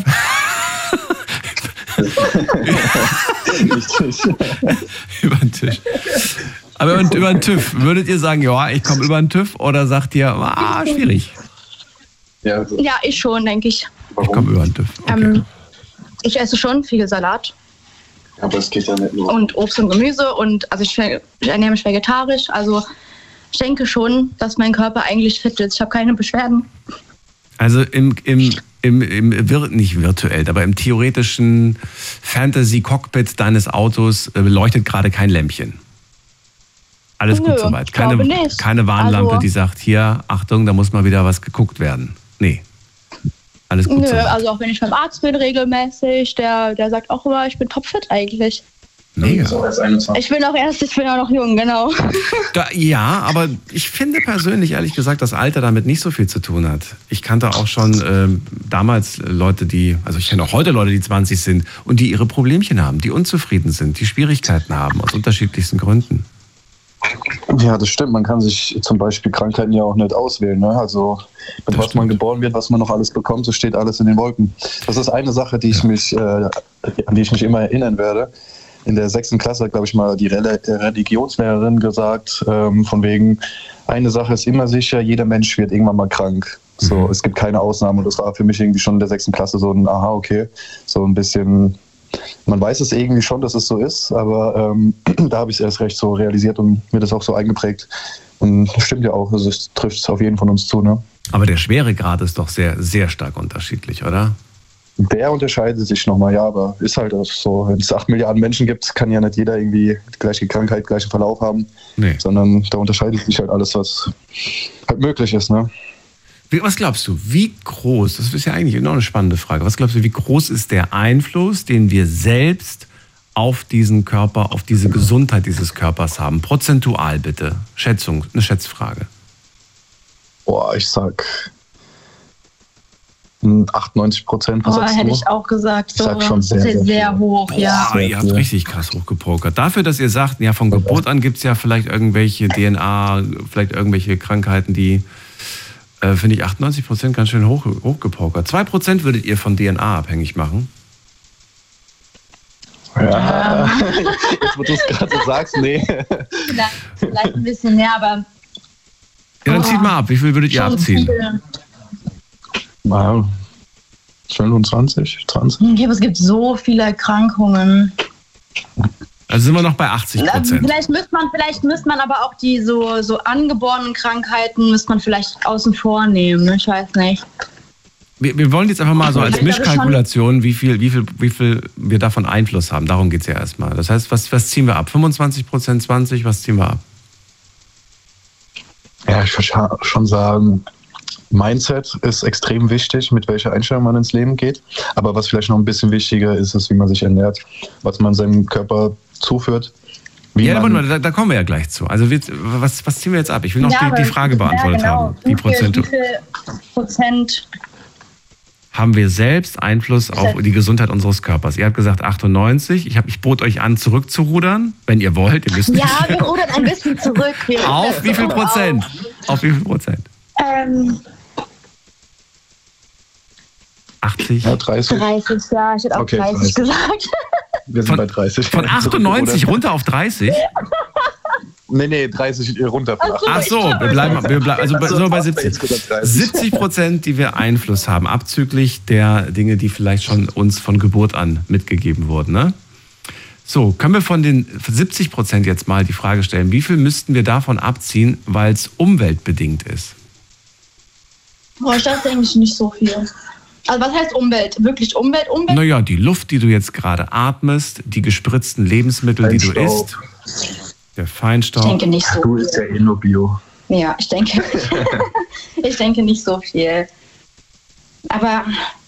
Über den Tisch. Aber über den TÜV, würdet ihr sagen, ja, ich komme über den TÜV oder sagt ihr, schwierig? Ja, ich schon, denke ich. Warum? Ich komme über den TÜV. Okay. Ich esse schon viel Salat. Aber es geht ja nicht nur. Und Obst und Gemüse und also ich ernähre mich vegetarisch. Also ich denke schon, dass mein Körper eigentlich fit ist. Ich habe keine Beschwerden. Also nicht virtuell, aber im theoretischen Fantasy-Cockpit deines Autos leuchtet gerade kein Lämpchen. Alles gut soweit. Keine Warnlampe, also, die sagt, hier, Achtung, da muss mal wieder was geguckt werden. Nee. Alles gut soweit. Also auch wenn ich beim Arzt bin regelmäßig, der sagt auch immer, ich bin topfit eigentlich. Mega. Ich bin auch noch jung, genau. Ja, aber ich finde persönlich, ehrlich gesagt, dass Alter damit nicht so viel zu tun hat. Ich kannte auch schon damals Leute, also ich kenne auch heute Leute, die 20 sind und die ihre Problemchen haben, die unzufrieden sind, die Schwierigkeiten haben, aus unterschiedlichsten Gründen. Ja, das stimmt. Man kann sich zum Beispiel Krankheiten ja auch nicht auswählen. Ne? Also mit was man geboren wird, was man noch alles bekommt, so steht alles in den Wolken. Das ist eine Sache, an die ich mich immer erinnern werde. In der 6. Klasse hat, glaube ich, mal die Religionslehrerin gesagt, von wegen, eine Sache ist immer sicher, jeder Mensch wird irgendwann mal krank. So, es gibt keine Ausnahme. Und das war für mich irgendwie schon in der 6. Klasse so ein Aha, okay. So ein bisschen, man weiß es irgendwie schon, dass es so ist, aber da habe ich es erst recht so realisiert und mir das auch so eingeprägt. Und das stimmt ja auch, also es trifft auf jeden von uns zu. Ne? Aber der Schweregrad ist doch sehr, sehr stark unterschiedlich, oder? Der unterscheidet sich nochmal, ja, aber ist halt auch so. Wenn es 8 Milliarden Menschen gibt, kann ja nicht jeder irgendwie die gleiche Krankheit, gleichen Verlauf haben. Nee. Sondern da unterscheidet sich halt alles, was halt möglich ist. Ne? Was glaubst du, wie groß, das ist ja eigentlich noch eine spannende Frage, was glaubst du, wie groß ist der Einfluss, den wir selbst auf diesen Körper, auf diese Gesundheit dieses Körpers haben? Prozentual bitte, Schätzung, eine Schätzfrage. Boah, ich sag 98%. Hätte ich auch gesagt. So, ich sag schon sehr hoch. Boah, ja. Ihr habt richtig krass hochgepokert. Dafür, dass ihr sagt, ja, von Geburt an gibt es ja vielleicht irgendwelche DNA, vielleicht irgendwelche Krankheiten, die, finde ich, 98% ganz schön hochgepokert. 2% würdet ihr von DNA abhängig machen? Ja, jetzt wo du es gerade so sagst, nee. Vielleicht ein bisschen mehr, aber... Ja, dann zieht mal ab. Wie viel würdet ihr abziehen? Wow. 25, 20? Ja, aber es gibt so viele Erkrankungen. Also sind wir noch bei 80%. Vielleicht müsste man aber auch die so angeborenen Krankheiten müsste man vielleicht außen vor nehmen. Ne? Ich weiß nicht. Wir wollen jetzt einfach mal so als Mischkalkulation, wie viel wir davon Einfluss haben. Darum geht es ja erstmal. Das heißt, was ziehen wir ab? 25%, 20%, was ziehen wir ab? Ja, ich würde schon sagen, Mindset ist extrem wichtig, mit welcher Einstellung man ins Leben geht. Aber was vielleicht noch ein bisschen wichtiger ist, ist, wie man sich ernährt, was man seinem Körper zuführt. Ja, aber da kommen wir ja gleich zu. Also was ziehen wir jetzt ab? Ich will noch die Frage beantwortet haben. Die Prozente. Wie viel Prozent haben wir selbst Einfluss auf die Gesundheit unseres Körpers? Ihr habt gesagt 98. Ich bot euch an, zurückzurudern, wenn ihr wollt. Ihr müsst nicht. Ja, wir rudern ein bisschen zurück. Auf wie viel Prozent? Auf wie viel Prozent? 80? Ja, 30. 30, ja. Ich hätte auch 30 gesagt. Wir sind bei 30. Von 98 runter auf 30? Nee, 30 runter. Ach so, wir bleiben also bei 70. 70%, die wir Einfluss haben, abzüglich der Dinge, die vielleicht schon uns von Geburt an mitgegeben wurden. Ne? So, können wir von den 70% jetzt mal die Frage stellen, wie viel müssten wir davon abziehen, weil es umweltbedingt ist? Boah, ich dachte eigentlich nicht so viel. Also was heißt Umwelt? Wirklich Umwelt? Naja, die Luft, die du jetzt gerade atmest, die gespritzten Lebensmittel, die du isst, der Feinstaub. Ich denke nicht so Du isst ja eh nur Bio. Ja, ich denke nicht so viel. Aber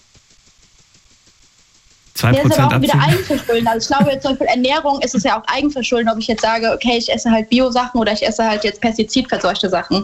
2% ist aber auch wieder abziehen? Eigenverschulden. Also ich glaube jetzt zum Beispiel Ernährung ist es ja auch Eigenverschulden, ob ich jetzt sage, okay, ich esse halt Bio-Sachen oder ich esse halt jetzt pestizidverseuchte Sachen.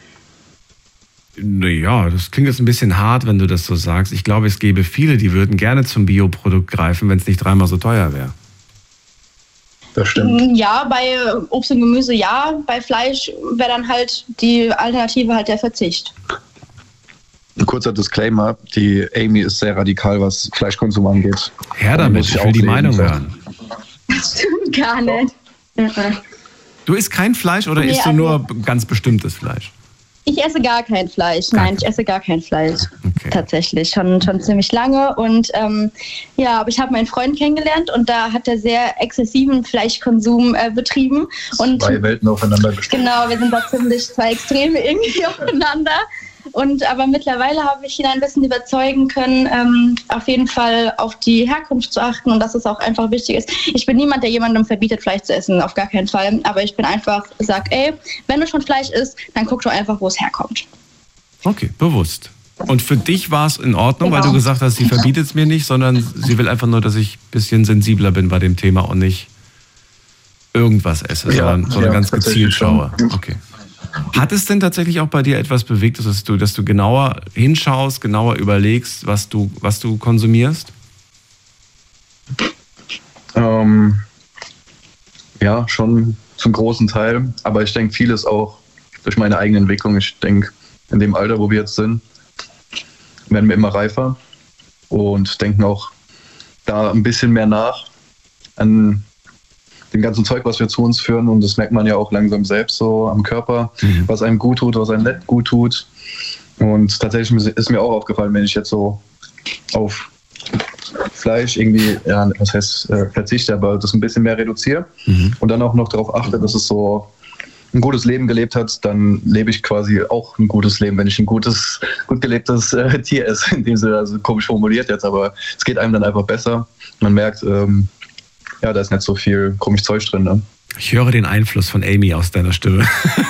Naja, das klingt jetzt ein bisschen hart, wenn du das so sagst. Ich glaube, es gäbe viele, die würden gerne zum Bioprodukt greifen, wenn es nicht dreimal so teuer wäre. Das stimmt. Ja, bei Obst und Gemüse ja, bei Fleisch wäre dann halt die Alternative halt der Verzicht. Ein kurzer Disclaimer, die Amy ist sehr radikal, was Fleischkonsum angeht. Her damit, ich will die Meinung hören. Das stimmt gar nicht. Du isst kein Fleisch oder isst du nur ganz bestimmtes Fleisch? Ich esse gar kein Fleisch. Nein, ich esse gar kein Fleisch. Okay. Tatsächlich, schon ziemlich lange. Und aber ich habe meinen Freund kennengelernt und da hat er sehr exzessiven Fleischkonsum betrieben. Und zwei Welten aufeinander gestellt. Genau, wir sind da ziemlich zwei Extreme irgendwie aufeinander. Aber mittlerweile habe ich ihn ein bisschen überzeugen können, auf jeden Fall auf die Herkunft zu achten und dass es auch einfach wichtig ist. Ich bin niemand, der jemandem verbietet, Fleisch zu essen, auf gar keinen Fall. Aber ich bin einfach, wenn du schon Fleisch isst, dann guck doch einfach, wo es herkommt. Okay, bewusst. Und für dich war es in Ordnung, weil du gesagt hast, sie verbietet es mir nicht, sondern sie will einfach nur, dass ich ein bisschen sensibler bin bei dem Thema und nicht irgendwas esse, sondern ganz gezielt schaue. Okay. Hat es denn tatsächlich auch bei dir etwas bewegt, dass du genauer hinschaust, genauer überlegst, was du konsumierst? Ja, schon zum großen Teil. Aber ich denke, vieles auch durch meine eigene Entwicklung. Ich denke, in dem Alter, wo wir jetzt sind, werden wir immer reifer und denken auch da ein bisschen mehr nach an dem ganzen Zeug, was wir zu uns führen. Und das merkt man ja auch langsam selbst so am Körper, was einem gut tut, was einem nicht gut tut. Und tatsächlich ist mir auch aufgefallen, wenn ich jetzt so auf Fleisch irgendwie, verzichte, aber das ein bisschen mehr reduziere und dann auch noch darauf achte, dass es so ein gutes Leben gelebt hat, dann lebe ich quasi auch ein gutes Leben, wenn ich ein gut gelebtes Tier esse. In dem Sinne, also komisch formuliert jetzt, aber es geht einem dann einfach besser. Man merkt, da ist nicht so viel komisch Zeug drin. Ne? Ich höre den Einfluss von Amy aus deiner Stimme.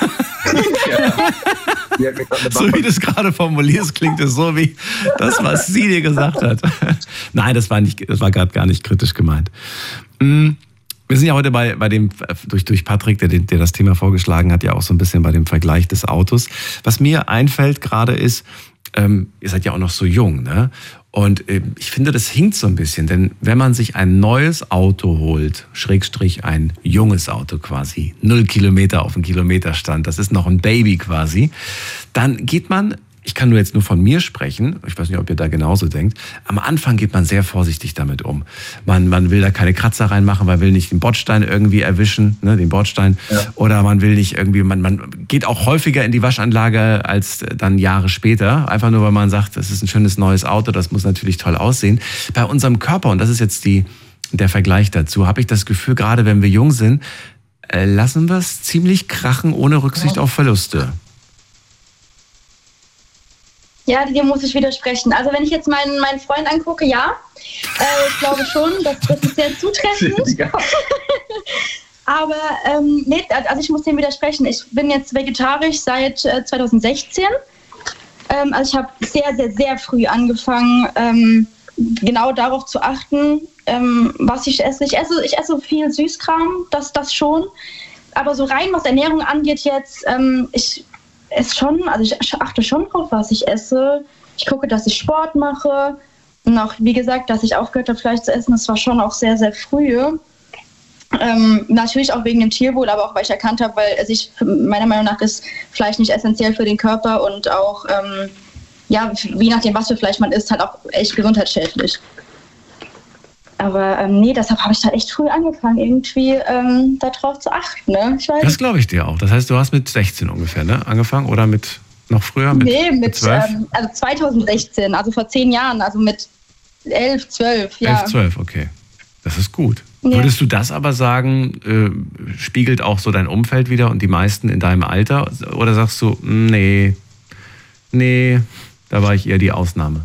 So wie du es gerade formulierst, klingt es so wie das, was sie dir gesagt hat. Nein, das war gerade gar nicht kritisch gemeint. Wir sind ja heute bei dem, durch Patrick, der das Thema vorgeschlagen hat, ja auch so ein bisschen bei dem Vergleich des Autos. Was mir einfällt gerade ist, ihr seid ja auch noch so jung, ne? Und ich finde, das hinkt so ein bisschen, denn wenn man sich ein neues Auto holt, Schrägstrich ein junges Auto quasi, 0 Kilometer auf dem Kilometerstand, das ist noch ein Baby quasi, dann geht man, ich kann jetzt nur von mir sprechen, ich weiß nicht, ob ihr da genauso denkt, am Anfang geht man sehr vorsichtig damit um. Man will da keine Kratzer reinmachen, man will nicht den Bordstein irgendwie erwischen, ne, den Bordstein, oder man will nicht irgendwie, man geht auch häufiger in die Waschanlage als dann Jahre später, einfach nur, weil man sagt, das ist ein schönes neues Auto, das muss natürlich toll aussehen. Bei unserem Körper, und das ist jetzt der Vergleich dazu, habe ich das Gefühl, gerade wenn wir jung sind, lassen wir es ziemlich krachen, ohne Rücksicht auf Verluste. Ja, dir muss ich widersprechen. Also wenn ich jetzt meinen Freund angucke, ja, ich glaube schon, das ist sehr zutreffend. Aber nee, also ich muss dem widersprechen. Ich bin jetzt vegetarisch seit 2016. Also ich habe sehr, sehr, sehr früh angefangen, genau darauf zu achten, was ich esse. Ich esse viel Süßkram, das schon. Aber so rein, was Ernährung angeht jetzt, ich achte schon drauf, was ich esse. Ich gucke, dass ich Sport mache. Und auch, wie gesagt, dass ich aufgehört habe, Fleisch zu essen, das war schon auch sehr, sehr früh. Natürlich auch wegen dem Tierwohl, aber auch, weil ich erkannt habe, meiner Meinung nach ist Fleisch nicht essentiell für den Körper und auch, je nachdem, was für Fleisch man isst, halt auch echt gesundheitsschädlich. Aber nee, deshalb habe ich da echt früh angefangen, irgendwie darauf zu achten. Ne? Das glaube ich dir auch. Das heißt, du hast mit 16 ungefähr angefangen oder mit noch früher? Mit 12? Also 2016, also vor 10 Jahren, also mit 11, 12, ja. 11, 12, okay. Das ist gut. Ja. Würdest du das aber sagen, spiegelt auch so dein Umfeld wieder und die meisten in deinem Alter? Oder sagst du, nee, da war ich eher die Ausnahme?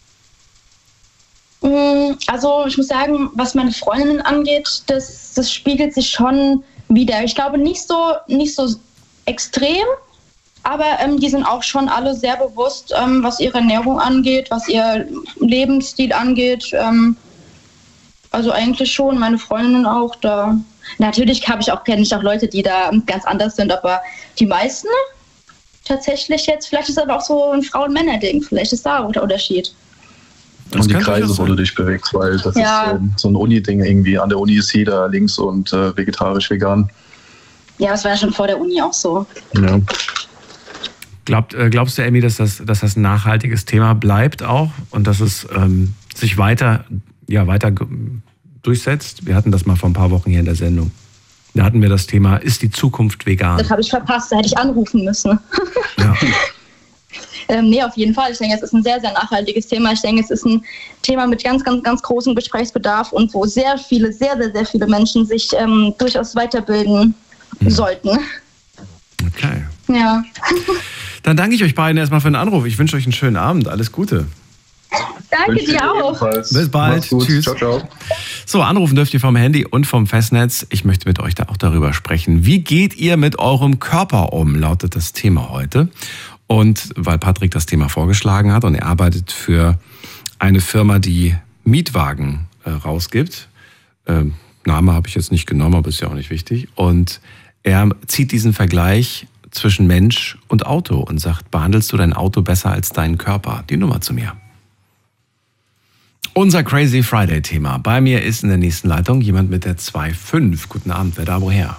Also ich muss sagen, was meine Freundinnen angeht, das spiegelt sich schon wieder. Ich glaube nicht so extrem, aber die sind auch schon alle sehr bewusst, was ihre Ernährung angeht, was ihr Lebensstil angeht. Also eigentlich schon, meine Freundinnen auch da. Natürlich kenne ich auch Leute, die da ganz anders sind, aber die meisten tatsächlich jetzt, vielleicht ist das auch so ein Frauen-Männer-Ding, vielleicht ist da der Unterschied. Und die Kreise, wo du dich bewegst, weil das ist so ein Uni-Ding irgendwie. An der Uni ist jeder links und vegetarisch, vegan. Ja, das war ja schon vor der Uni auch so. Ja. Glaubst du, Amy, dass das ein nachhaltiges Thema bleibt auch und dass es sich weiter durchsetzt? Wir hatten das mal vor ein paar Wochen hier in der Sendung. Da hatten wir das Thema, ist die Zukunft vegan? Das habe ich verpasst, da hätte ich anrufen müssen. Ja. Nee, auf jeden Fall. Ich denke, es ist ein sehr, sehr nachhaltiges Thema. Ich denke, es ist ein Thema mit ganz, ganz, ganz großem Gesprächsbedarf und wo sehr, sehr, sehr viele Menschen sich durchaus weiterbilden sollten. Okay. Ja. Dann danke ich euch beiden erstmal für den Anruf. Ich wünsche euch einen schönen Abend. Alles Gute. Danke dir auch. Bis bald. Tschüss. Ciao, ciao. So, anrufen dürft ihr vom Handy und vom Festnetz. Ich möchte mit euch da auch darüber sprechen. Wie geht ihr mit eurem Körper um, lautet das Thema heute. Und weil Patrick das Thema vorgeschlagen hat und er arbeitet für eine Firma, die Mietwagen rausgibt. Name habe ich jetzt nicht genommen, aber ist ja auch nicht wichtig. Und er zieht diesen Vergleich zwischen Mensch und Auto und sagt, behandelst du dein Auto besser als deinen Körper? Die Nummer zu mir. Unser Crazy Friday-Thema. Bei mir ist in der nächsten Leitung jemand mit der 2.5. Guten Abend, wer da woher?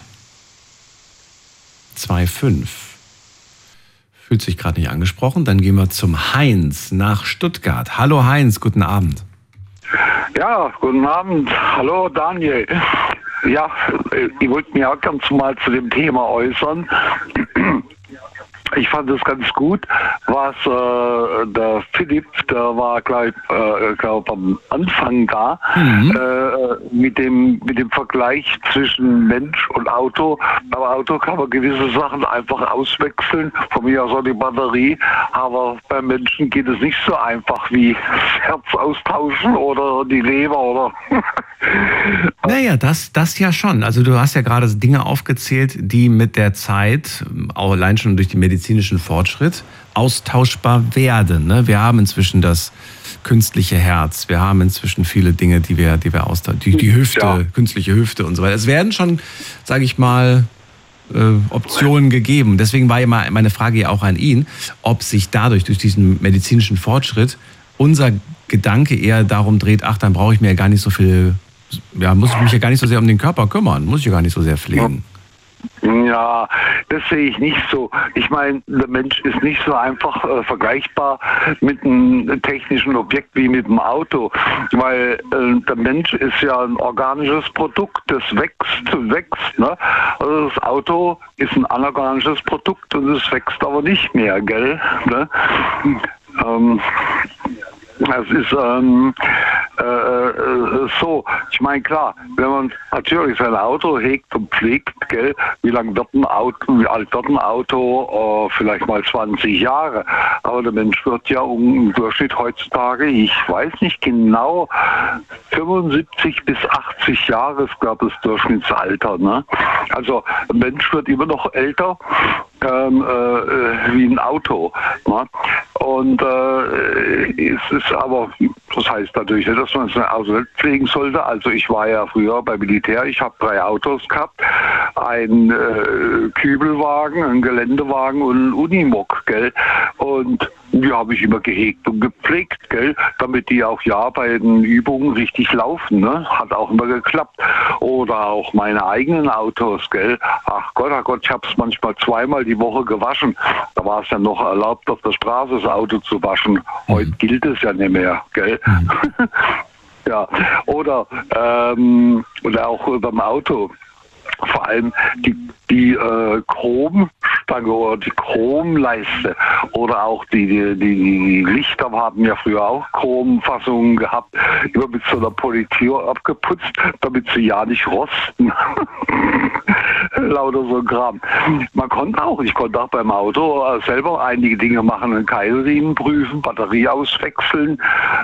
2.5. Fühlt sich gerade nicht angesprochen. Dann gehen wir zum Heinz nach Stuttgart. Hallo Heinz, guten Abend. Ja, guten Abend. Hallo Daniel. Ja, ich wollte mich auch ganz mal zu dem Thema äußern. Ich fand es ganz gut, was der Philipp, der war gleich am Anfang da, mit dem Vergleich zwischen Mensch und Auto. Beim Auto kann man gewisse Sachen einfach auswechseln, von mir aus auch die Batterie, aber beim Menschen geht es nicht so einfach wie das Herz austauschen oder die Leber oder... Naja, das ja schon. Also du hast ja gerade Dinge aufgezählt, die mit der Zeit, auch allein schon durch den medizinischen Fortschritt, austauschbar werden. Ne? Wir haben inzwischen das künstliche Herz, wir haben inzwischen viele Dinge, die wir austauschen. Die Hüfte, ja. Künstliche Hüfte und so weiter. Es werden schon, sage ich mal, Optionen gegeben. Deswegen war ja meine Frage ja auch an ihn, ob sich dadurch, durch diesen medizinischen Fortschritt, unser Gedanke eher darum dreht, ach, dann brauche ich mir ja gar nicht so viel... Ja, muss ich mich ja gar nicht so sehr um den Körper kümmern, muss ich ja gar nicht so sehr pflegen. Ja, das sehe ich nicht so. Ich meine, der Mensch ist nicht so einfach vergleichbar mit einem technischen Objekt wie mit dem Auto, weil der Mensch ist ja ein organisches Produkt, das wächst. Ne? Also das Auto ist ein anorganisches Produkt und es wächst aber nicht mehr, gell? Ne? Das ist so, ich meine klar, wenn man natürlich sein Auto hegt und pflegt, gell, wie alt wird ein Auto? Vielleicht mal 20 Jahre. Aber der Mensch wird ja im Durchschnitt heutzutage, ich weiß nicht genau, 75 bis 80 Jahre ist, glaube ich, das Durchschnittsalter. Ne? Also ein Mensch wird immer noch älter wie ein Auto. Ne? Und es ist aber, das heißt natürlich nicht, dass man sein Auto nicht pflegen sollte. Also ich war ja früher beim Militär, ich habe 3 Autos gehabt, einen Kübelwagen, einen Geländewagen und einen Unimog, gell? Und die habe ich immer gehegt und gepflegt, gell? Damit die auch ja bei den Übungen richtig laufen, ne? Hat auch immer geklappt. Oder auch meine eigenen Autos, gell? Ach Gott, ich habe es manchmal 2-mal die Woche gewaschen. Da war es ja noch erlaubt, auf der Straße das Auto zu waschen. Heute gilt es ja nicht mehr, gell? Ja, oder auch beim Auto. Vor allem die Chromstange oder die Chromleiste oder auch die Lichter haben ja früher auch Chromfassungen gehabt, immer mit so einer Politur abgeputzt, damit sie ja nicht rosten. Lauter so ein Kram. Ich konnte auch beim Auto selber einige Dinge machen, einen Keilriemen prüfen, Batterie auswechseln,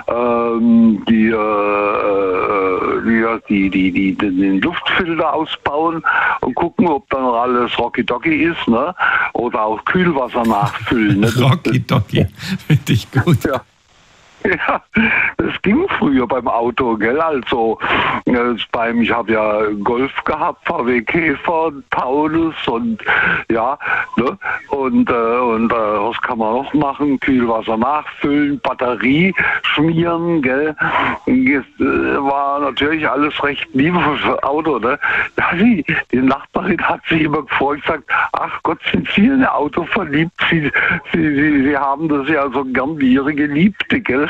den Luftfilter ausbauen und gucken, ob dann alles Rocky-Docky ist, ne? Oder auch Kühlwasser nachfüllen. Ne? Rocky-Docky, finde ich gut. Ja. Ja, das ging früher beim Auto, gell? Also ich habe ja Golf gehabt, VW Käfer, Taunus und ja, ne? Und was kann man noch machen? Kühlwasser nachfüllen, Batterie schmieren, gell? War natürlich alles recht liebevoll für Auto, ne? Ja, die Nachbarin hat sich immer gefreut und gesagt, ach Gott, sind Sie in ein Auto verliebt? Sie haben das ja so gern wie Ihre Geliebte, gell?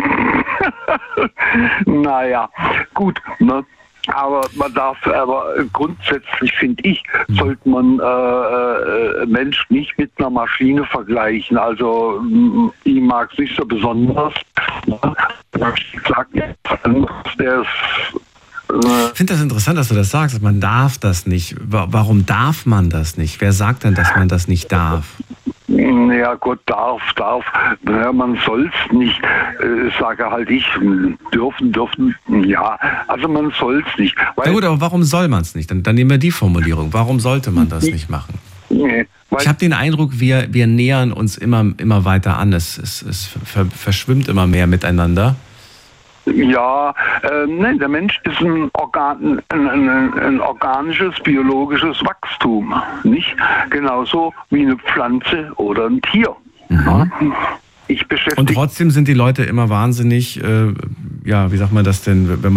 Naja, gut, ne? Aber grundsätzlich finde ich, sollte man Mensch nicht mit einer Maschine vergleichen. Also ich mag es nicht so besonders. Ich finde das interessant, dass du das sagst. Man darf das nicht. Warum darf man das nicht? Wer sagt denn, dass man das nicht darf? Ja, Gott darf. Ja, man soll's nicht, sage halt ich, dürfen, ja. Also man soll's nicht. Na gut, aber warum soll man es nicht? Dann nehmen wir die Formulierung. Warum sollte man das nicht machen? Nee, ich habe den Eindruck, wir nähern uns immer weiter an. Es verschwimmt immer mehr miteinander. Ja, der Mensch ist ein organisches, biologisches Wachstum, nicht? Genauso wie eine Pflanze oder ein Tier. Ja? Und trotzdem sind die Leute immer wahnsinnig, wie sagt man das denn, wenn man